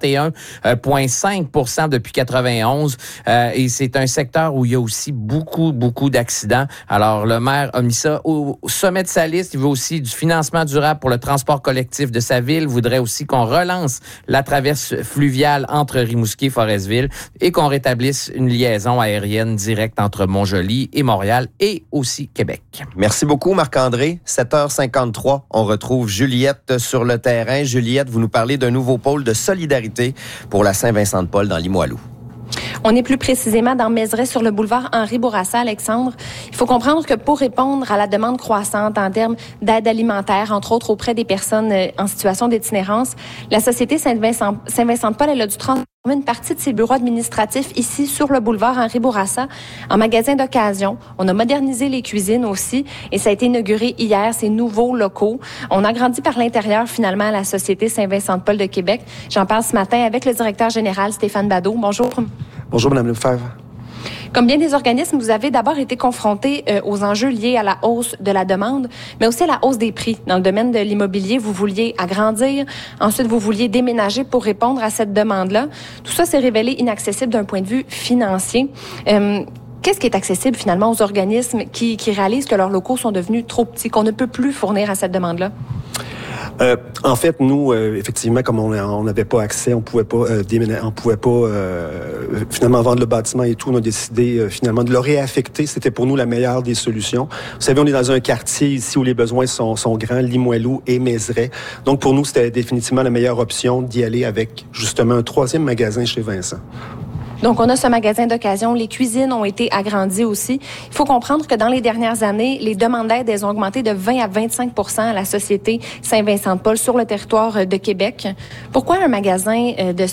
51,5% depuis 91. Et c'est un secteur où il y a aussi beaucoup d'accidents. Alors, le maire a mis ça au sommet de sa liste. Il veut aussi du financement durable pour le transport collectif de sa ville. Il voudrait aussi qu'on relance la traverse fluviale entre Rimouski et Forestville et qu'on rétablisse une liaison aérienne directe entre Montjoly et Montréal et aussi Québec. Merci beaucoup, Marc-André. 7h53, on retrouve Juliette sur le terrain. Juliette, vous nous parlez d'un nouveau pôle de solidarité pour la Saint-Vincent-de-Paul dans Limoilou. On est plus précisément dans Mézeray sur le boulevard Henri Bourassa, Alexandre. Il faut comprendre que pour répondre à la demande croissante en termes d'aide alimentaire, entre autres auprès des personnes en situation d'itinérance, la Société Saint-Vincent-de-Paul, elle a dû transformer une partie de ses bureaux administratifs ici sur le boulevard Henri Bourassa en magasin d'occasion. On a modernisé les cuisines aussi et ça a été inauguré hier, ces nouveaux locaux. On a grandi par l'intérieur finalement à la Société Saint-Vincent-de-Paul de Québec. J'en parle ce matin avec le directeur général Stéphane Badeau. Bonjour. Bonjour, Mme Lefebvre. Comme bien des organismes, vous avez d'abord été confrontés aux enjeux liés à la hausse de la demande, mais aussi à la hausse des prix. Dans le domaine de l'immobilier, vous vouliez agrandir. Ensuite, vous vouliez déménager pour répondre à cette demande-là. Tout ça s'est révélé inaccessible d'un point de vue financier. Qu'est-ce qui est accessible finalement aux organismes qui réalisent que leurs locaux sont devenus trop petits, qu'on ne peut plus fournir à cette demande-là? En fait, nous, effectivement, comme on n'avait pas accès, on pouvait pas finalement vendre le bâtiment et tout, on a décidé finalement de le réaffecter. C'était pour nous la meilleure des solutions. Vous savez, on est dans un quartier ici où les besoins sont grands, Limoilou et Mézeray. Donc pour nous, c'était définitivement la meilleure option d'y aller avec justement un 3e magasin chez Vincent. Donc, on a ce magasin d'occasion. Les cuisines ont été agrandies aussi. Il faut comprendre que dans les dernières années, les demandes d'aide elles ont augmenté de 20 à 25 % à la Société Saint-Vincent-de-Paul sur le territoire de Québec. Pourquoi un magasin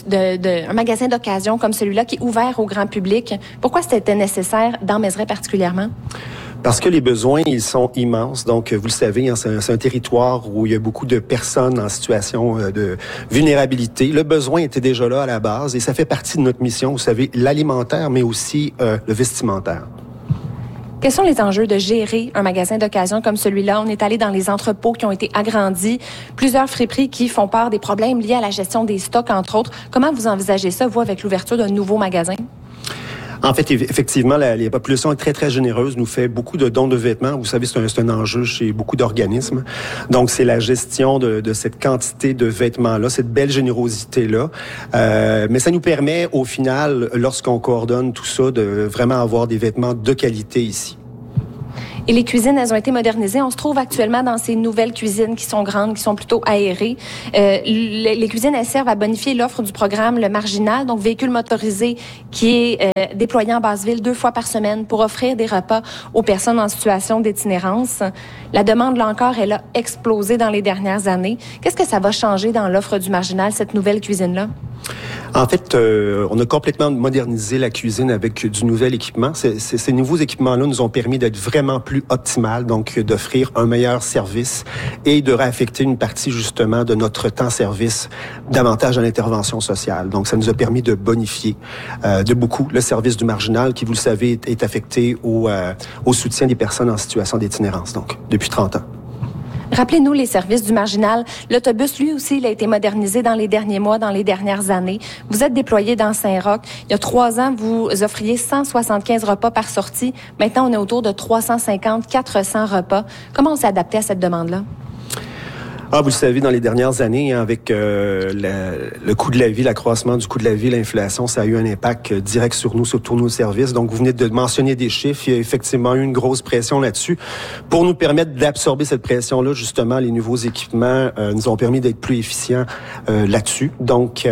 un magasin d'occasion comme celui-là qui est ouvert au grand public, pourquoi c'était nécessaire dans Mézeray particulièrement? Parce que les besoins, ils sont immenses. Donc, vous le savez, hein, c'est un territoire où il y a beaucoup de personnes en situation de vulnérabilité. Le besoin était déjà là à la base et ça fait partie de notre mission, vous savez, l'alimentaire, mais aussi le vestimentaire. Quels sont les enjeux de gérer un magasin d'occasion comme celui-là? On est allé dans les entrepôts qui ont été agrandis, plusieurs friperies qui font part des problèmes liés à la gestion des stocks, entre autres. Comment vous envisagez ça, vous, avec l'ouverture d'un nouveau magasin? En fait, effectivement, la population est très, très généreuse, nous fait beaucoup de dons de vêtements. Vous savez, c'est un enjeu chez beaucoup d'organismes. Donc, c'est la gestion de cette quantité de vêtements-là, cette belle générosité-là. Mais ça nous permet, au final, lorsqu'on coordonne tout ça, de vraiment avoir des vêtements de qualité ici. Et les cuisines, elles ont été modernisées. On se trouve actuellement dans ces nouvelles cuisines qui sont grandes, qui sont plutôt aérées. Les cuisines, elles servent à bonifier l'offre du programme Le Marginal, donc véhicule motorisé qui est déployé en basse-ville 2 fois par semaine pour offrir des repas aux personnes en situation d'itinérance. La demande, là encore, elle a explosé dans les dernières années. Qu'est-ce que ça va changer dans l'offre du Marginal, cette nouvelle cuisine-là? En fait, on a complètement modernisé la cuisine avec du nouvel équipement. Ces nouveaux équipements-là nous ont permis d'être vraiment plus optimal, donc d'offrir un meilleur service et de réaffecter une partie justement de notre temps-service davantage à l'intervention sociale. Donc, ça nous a permis de bonifier de beaucoup le service du Marginal qui, vous le savez, est affecté au soutien des personnes en situation d'itinérance, donc depuis 30 ans. Rappelez-nous les services du Marginal. L'autobus, lui aussi, il a été modernisé dans les derniers mois, dans les dernières années. Vous êtes déployé dans Saint-Roch. Il y a 3 ans, vous offriez 175 repas par sortie. Maintenant, on est autour de 350-400 repas. Comment on s'est adapté à cette demande-là? Vous le savez, dans les dernières années, hein, avec le coût de la vie, l'accroissement du coût de la vie, l'inflation, ça a eu un impact direct sur nous, sur tous nos services. Donc, vous venez de mentionner des chiffres. Il y a effectivement eu une grosse pression là-dessus. Pour nous permettre d'absorber cette pression-là, justement, les nouveaux équipements nous ont permis d'être plus efficients là-dessus. Donc,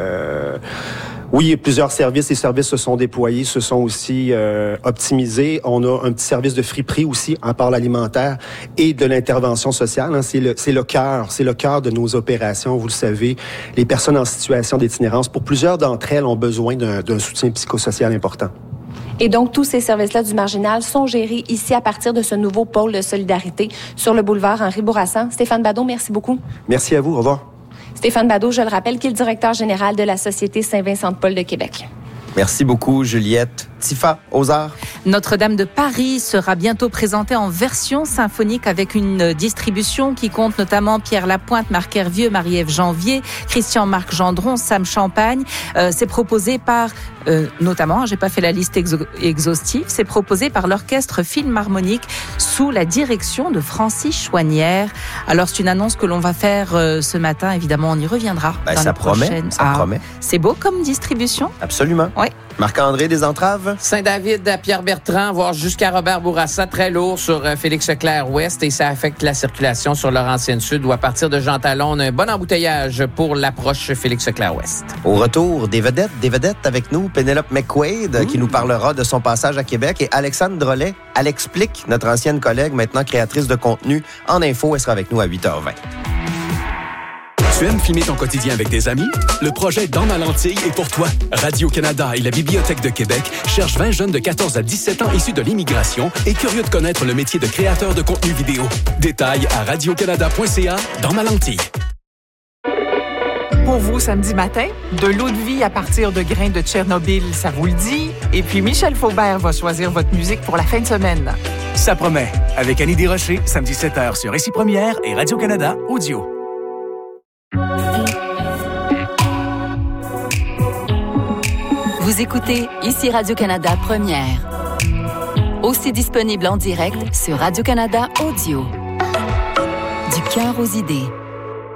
oui, il y a plusieurs services. Les services se sont déployés, se sont aussi optimisés. On a un petit service de friperie aussi, en part l'alimentaire et de l'intervention sociale. Hein. C'est le cœur de nos opérations. Vous le savez, les personnes en situation d'itinérance, pour plusieurs d'entre elles, ont besoin d'un soutien psychosocial important. Et donc, tous ces services-là du Marginal sont gérés ici à partir de ce nouveau pôle de solidarité sur le boulevard Henri-Bourassa. Stéphane Badaud, merci beaucoup. Merci à vous. Au revoir. Stéphane Badaud, je le rappelle, qui est le directeur général de la Société Saint-Vincent-de-Paul de Québec. Merci beaucoup, Juliette. Tifa, aux arts. Notre-Dame de Paris sera bientôt présentée en version symphonique avec une distribution qui compte notamment Pierre Lapointe, Marc Hervieux, Marie-Ève Janvier, Christian-Marc Gendron, Sam Champagne. C'est proposé par, notamment, j'ai pas fait la liste exhaustive, c'est proposé par l'Orchestre Philharmonique sous la direction de Francis Chouanière. Alors, c'est une annonce que l'on va faire ce matin. Évidemment, on y reviendra. Ça promet. C'est beau comme distribution. Absolument. Oui. Marc-André, des entraves? Saint-David à Pierre-Bertrand, voire jusqu'à Robert-Bourassa, très lourd sur Félix-Leclerc-Ouest et ça affecte la circulation sur Laurentienne-Sud où à partir de Jean Talon, on a un bon embouteillage pour l'approche Félix-Leclerc-Ouest. Au retour, des vedettes avec nous, Pénélope McQuaid qui nous parlera de son passage à Québec et Alexandre Drolet, elle explique, notre ancienne collègue, maintenant créatrice de contenu en info, elle sera avec nous à 8h20. Tu aimes filmer ton quotidien avec des amis? Le projet Dans ma lentille est pour toi. Radio-Canada et la Bibliothèque de Québec cherchent 20 jeunes de 14 à 17 ans issus de l'immigration et curieux de connaître le métier de créateur de contenu vidéo. Détails à radiocanada.ca Dans ma lentille. Pour vous, samedi matin, de l'eau de vie à partir de grains de Tchernobyl, ça vous le dit? Et puis Michel Faubert va choisir votre musique pour la fin de semaine. Ça promet. Avec Annie Desrochers, samedi 7h sur Ici Première et Radio-Canada Audio. Vous écoutez Ici Radio-Canada Première. Aussi disponible en direct sur Radio-Canada Audio. Du cœur aux idées.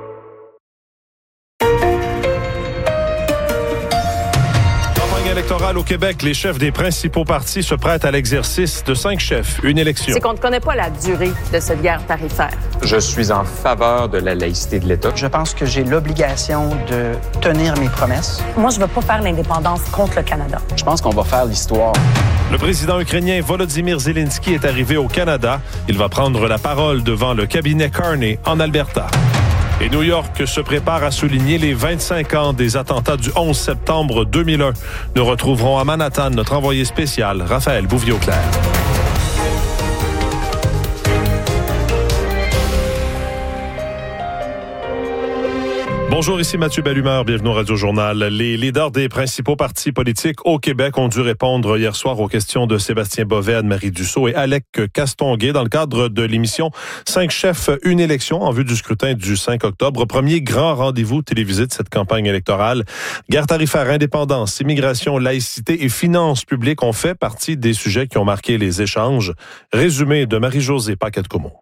municipales au Québec, les chefs des principaux partis se prêtent à l'exercice de 5 chefs, une élection. C'est qu'on ne connaît pas la durée de cette guerre tarifaire. Je suis en faveur de la laïcité de l'État. Je pense que j'ai l'obligation de tenir mes promesses. Moi, je ne veux pas faire l'indépendance contre le Canada. Je pense qu'on va faire l'histoire. Le président ukrainien Volodymyr Zelensky est arrivé au Canada. Il va prendre la parole devant le cabinet Carney en Alberta. Et New York se prépare à souligner les 25 ans des attentats du 11 septembre 2001. Nous retrouverons à Manhattan notre envoyé spécial, Raphaël Bouvier-Auclair. Bonjour, ici Mathieu Bellumeur, bienvenue au Radio-Journal. Les leaders des principaux partis politiques au Québec ont dû répondre hier soir aux questions de Sébastien Bovet, Anne-Marie Dussault et Alec Castonguay dans le cadre de l'émission 5 chefs, une élection en vue du scrutin du 5 octobre. Premier grand rendez-vous télévisé de cette campagne électorale. Guerre tarifaire, indépendance, immigration, laïcité et finances publiques ont fait partie des sujets qui ont marqué les échanges. Résumé de Marie-Josée Paquette-Comeau.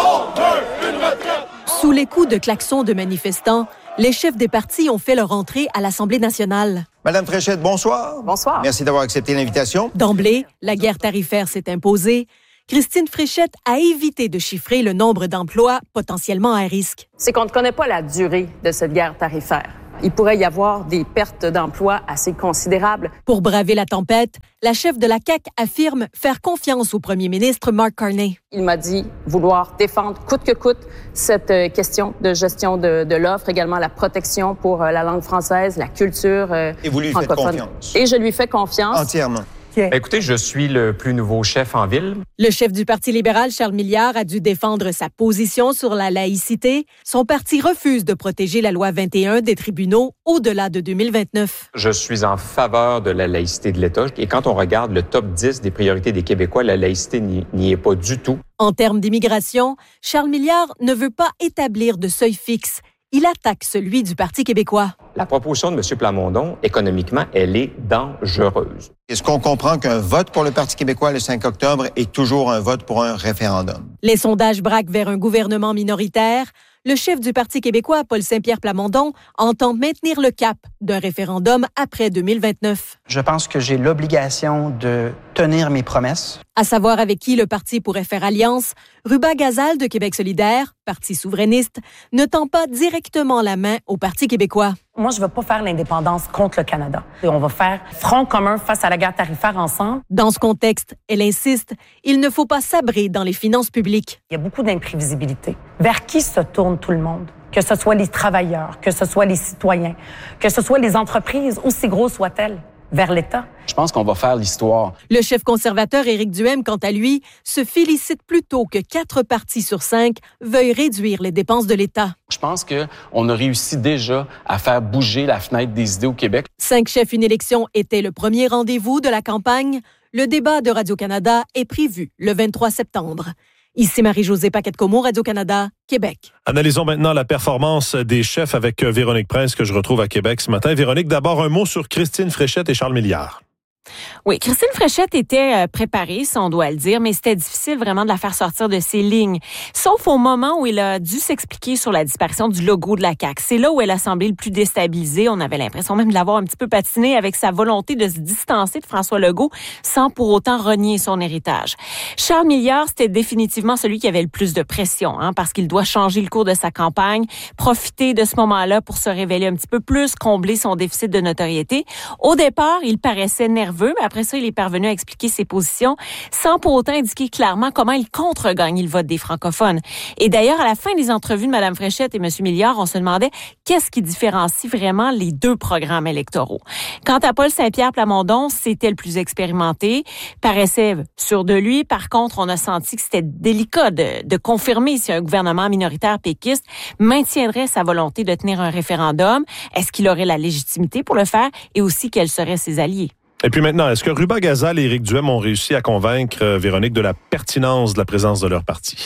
Sous les coups de klaxons de manifestants, les chefs des partis ont fait leur entrée à l'Assemblée nationale. Madame Fréchette, bonsoir. Bonsoir. Merci d'avoir accepté l'invitation. D'emblée, la guerre tarifaire s'est imposée. Christine Fréchette a évité de chiffrer le nombre d'emplois potentiellement à risque. C'est qu'on ne connaît pas la durée de cette guerre tarifaire. Il pourrait y avoir des pertes d'emplois assez considérables. Pour braver la tempête, la chef de la CAQ affirme faire confiance au premier ministre Mark Carney. Il m'a dit vouloir défendre coûte que coûte cette question de gestion de l'offre, également la protection pour la langue française, la culture francophone. Et vous lui faites confiance? Et je lui fais confiance. Entièrement. Écoutez, je suis le plus nouveau chef en ville. Le chef du Parti libéral, Charles Milliard, a dû défendre sa position sur la laïcité. Son parti refuse de protéger la loi 21 des tribunaux au-delà de 2029. Je suis en faveur de la laïcité de l'État. Et quand on regarde le top 10 des priorités des Québécois, la laïcité n'y est pas du tout. En termes d'immigration, Charles Milliard ne veut pas établir de seuil fixe. Il attaque celui du Parti québécois. La proposition de M. Plamondon, économiquement, elle est dangereuse. Est-ce qu'on comprend qu'un vote pour le Parti québécois le 5 octobre est toujours un vote pour un référendum? Les sondages braquent vers un gouvernement minoritaire. Le chef du Parti québécois, Paul Saint-Pierre Plamondon, entend maintenir le cap d'un référendum après 2029. Je pense que j'ai l'obligation de tenir mes promesses. À savoir avec qui le parti pourrait faire alliance, Ruba Gazal de Québec solidaire, parti souverainiste, ne tend pas directement la main au Parti québécois. Moi, je ne veux pas faire l'indépendance contre le Canada. Et on va faire front commun face à la guerre tarifaire ensemble. Dans ce contexte, elle insiste, il ne faut pas sabrer dans les finances publiques. Il y a beaucoup d'imprévisibilité. Vers qui se tourne tout le monde? Que ce soit les travailleurs, que ce soit les citoyens, que ce soit les entreprises, aussi grosses soient-elles, vers l'État. Je pense qu'on va faire l'histoire. Le chef conservateur Éric Duhaime, quant à lui, se félicite plutôt que 4 partis sur 5 veuillent réduire les dépenses de l'État. Je pense qu'on a réussi déjà à faire bouger la fenêtre des idées au Québec. 5 chefs, une élection était le premier rendez-vous de la campagne. Le débat de Radio-Canada est prévu le 23 septembre. Ici Marie-Josée Paquette-Comeau, Radio-Canada, Québec. Analysons maintenant la performance des chefs avec Véronique Prince, que je retrouve à Québec ce matin. Véronique, d'abord un mot sur Christine Fréchette et Charles Milliard. Oui, Christine Fréchette était préparée, si on doit le dire, mais c'était difficile vraiment de la faire sortir de ses lignes. Sauf au moment où il a dû s'expliquer sur la disparition du logo de la CAQ. C'est là où elle a semblé le plus déstabilisée. On avait l'impression même de l'avoir un petit peu patiné avec sa volonté de se distancer de François Legault sans pour autant renier son héritage. Charles Milliard, c'était définitivement celui qui avait le plus de pression, parce qu'il doit changer le cours de sa campagne, profiter de ce moment-là pour se révéler un petit peu plus, combler son déficit de notoriété. Au départ, il paraissait nerveux, mais après ça, il est parvenu à expliquer ses positions sans pour autant indiquer clairement comment il contre-gagne le vote des francophones. Et d'ailleurs, à la fin des entrevues de Mme Fréchette et M. Milliard, on se demandait qu'est-ce qui différencie vraiment les deux programmes électoraux. Quant à Paul Saint-Pierre Plamondon, c'était le plus expérimenté, paraissait sûr de lui. Par contre, on a senti que c'était délicat de confirmer si un gouvernement minoritaire péquiste maintiendrait sa volonté de tenir un référendum. Est-ce qu'il aurait la légitimité pour le faire et aussi quels seraient ses alliés? Et puis maintenant, est-ce que Ruba Gazal et Éric Duhaime ont réussi à convaincre Véronique de la pertinence de la présence de leur parti?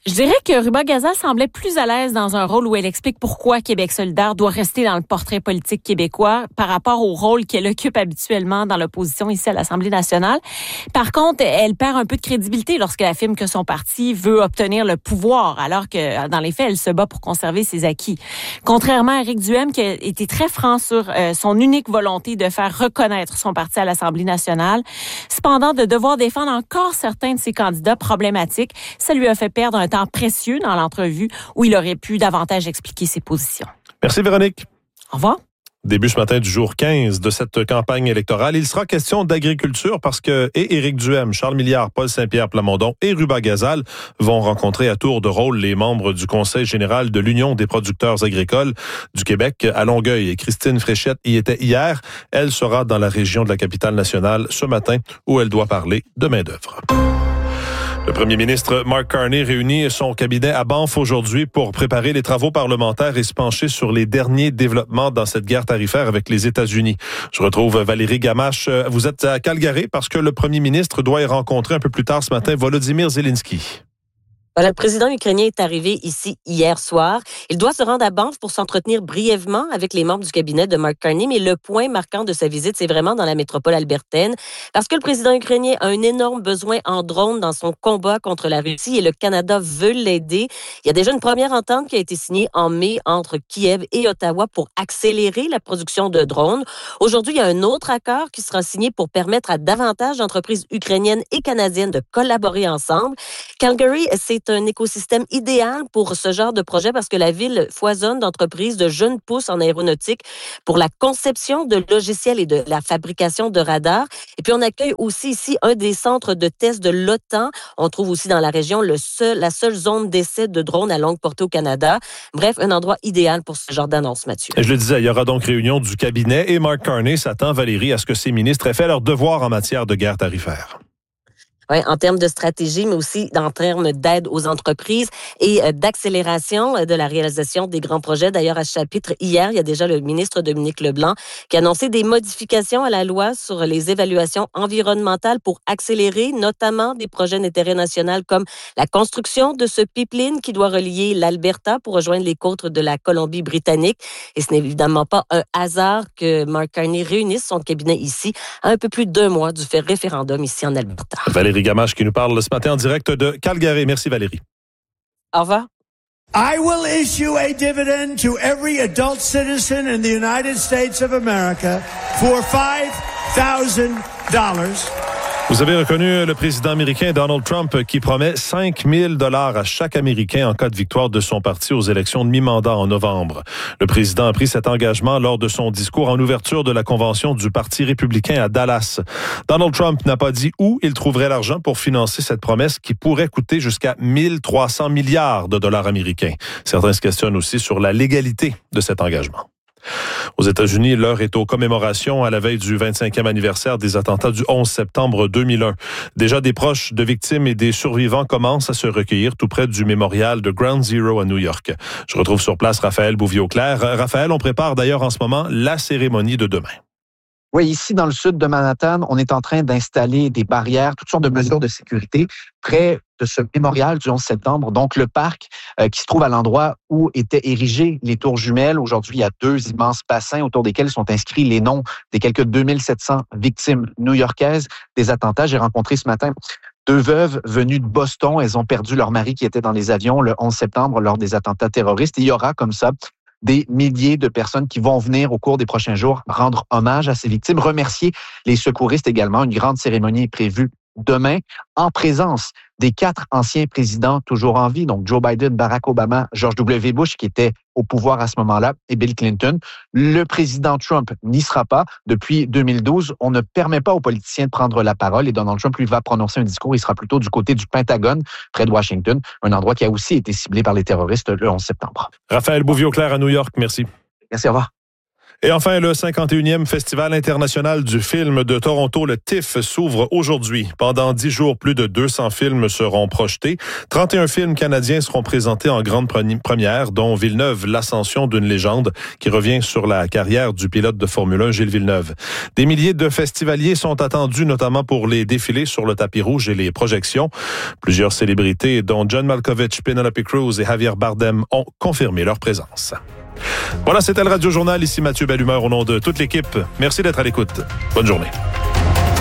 Je dirais que Ruba Gazal semblait plus à l'aise dans un rôle où elle explique pourquoi Québec solidaire doit rester dans le portrait politique québécois par rapport au rôle qu'elle occupe habituellement dans l'opposition ici à l'Assemblée nationale. Par contre, elle perd un peu de crédibilité lorsqu'elle affirme que son parti veut obtenir le pouvoir, alors que dans les faits, elle se bat pour conserver ses acquis. Contrairement à Éric Duhem, qui a été très franc sur son unique volonté de faire reconnaître son parti à l'Assemblée nationale, cependant, de devoir défendre encore certains de ses candidats problématiques, ça lui a fait perdre un temps précieux dans l'entrevue où il aurait pu davantage expliquer ses positions. Merci Véronique. Au revoir. Début ce matin du jour 15 de cette campagne électorale. Il sera question d'agriculture parce que Éric Duhem, Charles Milliard, Paul Saint-Pierre Plamondon et Ruba Gazal vont rencontrer à tour de rôle les membres du Conseil général de l'Union des producteurs agricoles du Québec à Longueuil. Et Christine Fréchette y était hier. Elle sera dans la région de la capitale nationale ce matin où elle doit parler de main-d'œuvre. Le premier ministre Mark Carney réunit son cabinet à Banff aujourd'hui pour préparer les travaux parlementaires et se pencher sur les derniers développements dans cette guerre tarifaire avec les États-Unis. Je retrouve Valérie Gamache. Vous êtes à Calgary parce que le premier ministre doit y rencontrer un peu plus tard ce matin Volodymyr Zelensky. Voilà, le président ukrainien est arrivé ici hier soir. Il doit se rendre à Banff pour s'entretenir brièvement avec les membres du cabinet de Mark Carney, mais le point marquant de sa visite, c'est vraiment dans la métropole albertaine, parce que le président ukrainien a un énorme besoin en drones dans son combat contre la Russie et le Canada veut l'aider. Il y a déjà une première entente qui a été signée en mai entre Kiev et Ottawa pour accélérer la production de drones. Aujourd'hui, il y a un autre accord qui sera signé pour permettre à davantage d'entreprises ukrainiennes et canadiennes de collaborer ensemble. Calgary, c'est un écosystème idéal pour ce genre de projet parce que la ville foisonne d'entreprises de jeunes pousses en aéronautique pour la conception de logiciels et de la fabrication de radars. Et puis, on accueille aussi ici un des centres de test de l'OTAN. On trouve aussi dans la région la seule zone d'essai de drones à longue portée au Canada. Bref, un endroit idéal pour ce genre d'annonce, Mathieu. Je le disais, il y aura donc réunion du cabinet et Mark Carney s'attend, Valérie, à ce que ses ministres aient fait leur devoir en matière de guerre tarifaire. Oui, en termes de stratégie, mais aussi en termes d'aide aux entreprises et d'accélération de la réalisation des grands projets. D'ailleurs, à ce chapitre, hier, il y a déjà le ministre Dominique Leblanc qui a annoncé des modifications à la loi sur les évaluations environnementales pour accélérer notamment des projets d'intérêt national comme la construction de ce pipeline qui doit relier l'Alberta pour rejoindre les côtes de la Colombie-Britannique. Et ce n'est évidemment pas un hasard que Mark Carney réunisse son cabinet ici à un peu plus d'1 mois du fait référendum ici en Alberta. Valérie Gamache qui nous parle ce matin en direct de Calgary. Merci Valérie. Au revoir. I will issue a dividend to every adult citizen in the United States of America for $5,000. Vous avez reconnu le président américain Donald Trump qui promet 5 000 $ à chaque Américain en cas de victoire de son parti aux élections de mi-mandat en novembre. Le président a pris cet engagement lors de son discours en ouverture de la convention du Parti républicain à Dallas. Donald Trump n'a pas dit où il trouverait l'argent pour financer cette promesse qui pourrait coûter jusqu'à 1 300 milliards de dollars américains. Certains se questionnent aussi sur la légalité de cet engagement. Aux États-Unis, l'heure est aux commémorations à la veille du 25e anniversaire des attentats du 11 septembre 2001. Déjà, des proches de victimes et des survivants commencent à se recueillir tout près du mémorial de Ground Zero à New York. Je retrouve sur place Raphaël Bouvier-Auclair. Raphaël, on prépare d'ailleurs en ce moment la cérémonie de demain. Oui, ici, dans le sud de Manhattan, on est en train d'installer des barrières, toutes sortes de mesures de sécurité près de ce mémorial du 11 septembre, donc le parc qui se trouve à l'endroit où étaient érigées les tours jumelles. Aujourd'hui, il y a 2 immenses bassins autour desquels sont inscrits les noms des quelques 2700 victimes new-yorkaises des attentats. J'ai rencontré ce matin 2 veuves venues de Boston. Elles ont perdu leur mari qui était dans les avions le 11 septembre lors des attentats terroristes. Et il y aura comme ça des milliers de personnes qui vont venir au cours des prochains jours rendre hommage à ces victimes, remercier les secouristes également. Une grande cérémonie est prévue demain en présence des 4 anciens présidents toujours en vie, donc Joe Biden, Barack Obama, George W. Bush qui était au pouvoir à ce moment-là et Bill Clinton. Le président Trump n'y sera pas. Depuis 2012, on ne permet pas aux politiciens de prendre la parole et Donald Trump, lui, va prononcer un discours. Il sera plutôt du côté du Pentagone, près de Washington, un endroit qui a aussi été ciblé par les terroristes le 11 septembre. Raphaël Bouvier-Auclair à New York, merci. Merci, au revoir. Et enfin, le 51e Festival international du film de Toronto, le TIFF, s'ouvre aujourd'hui. Pendant 10 jours, plus de 200 films seront projetés. 31 films canadiens seront présentés en grande première, dont Villeneuve, l'ascension d'une légende, qui revient sur la carrière du pilote de Formule 1, Gilles Villeneuve. Des milliers de festivaliers sont attendus, notamment pour les défilés sur le tapis rouge et les projections. Plusieurs célébrités, dont John Malkovich, Penelope Cruz et Javier Bardem, ont confirmé leur présence. Voilà, c'était le Radio Journal. Ici Mathieu Bellumeur au nom de toute l'équipe. Merci d'être à l'écoute. Bonne journée.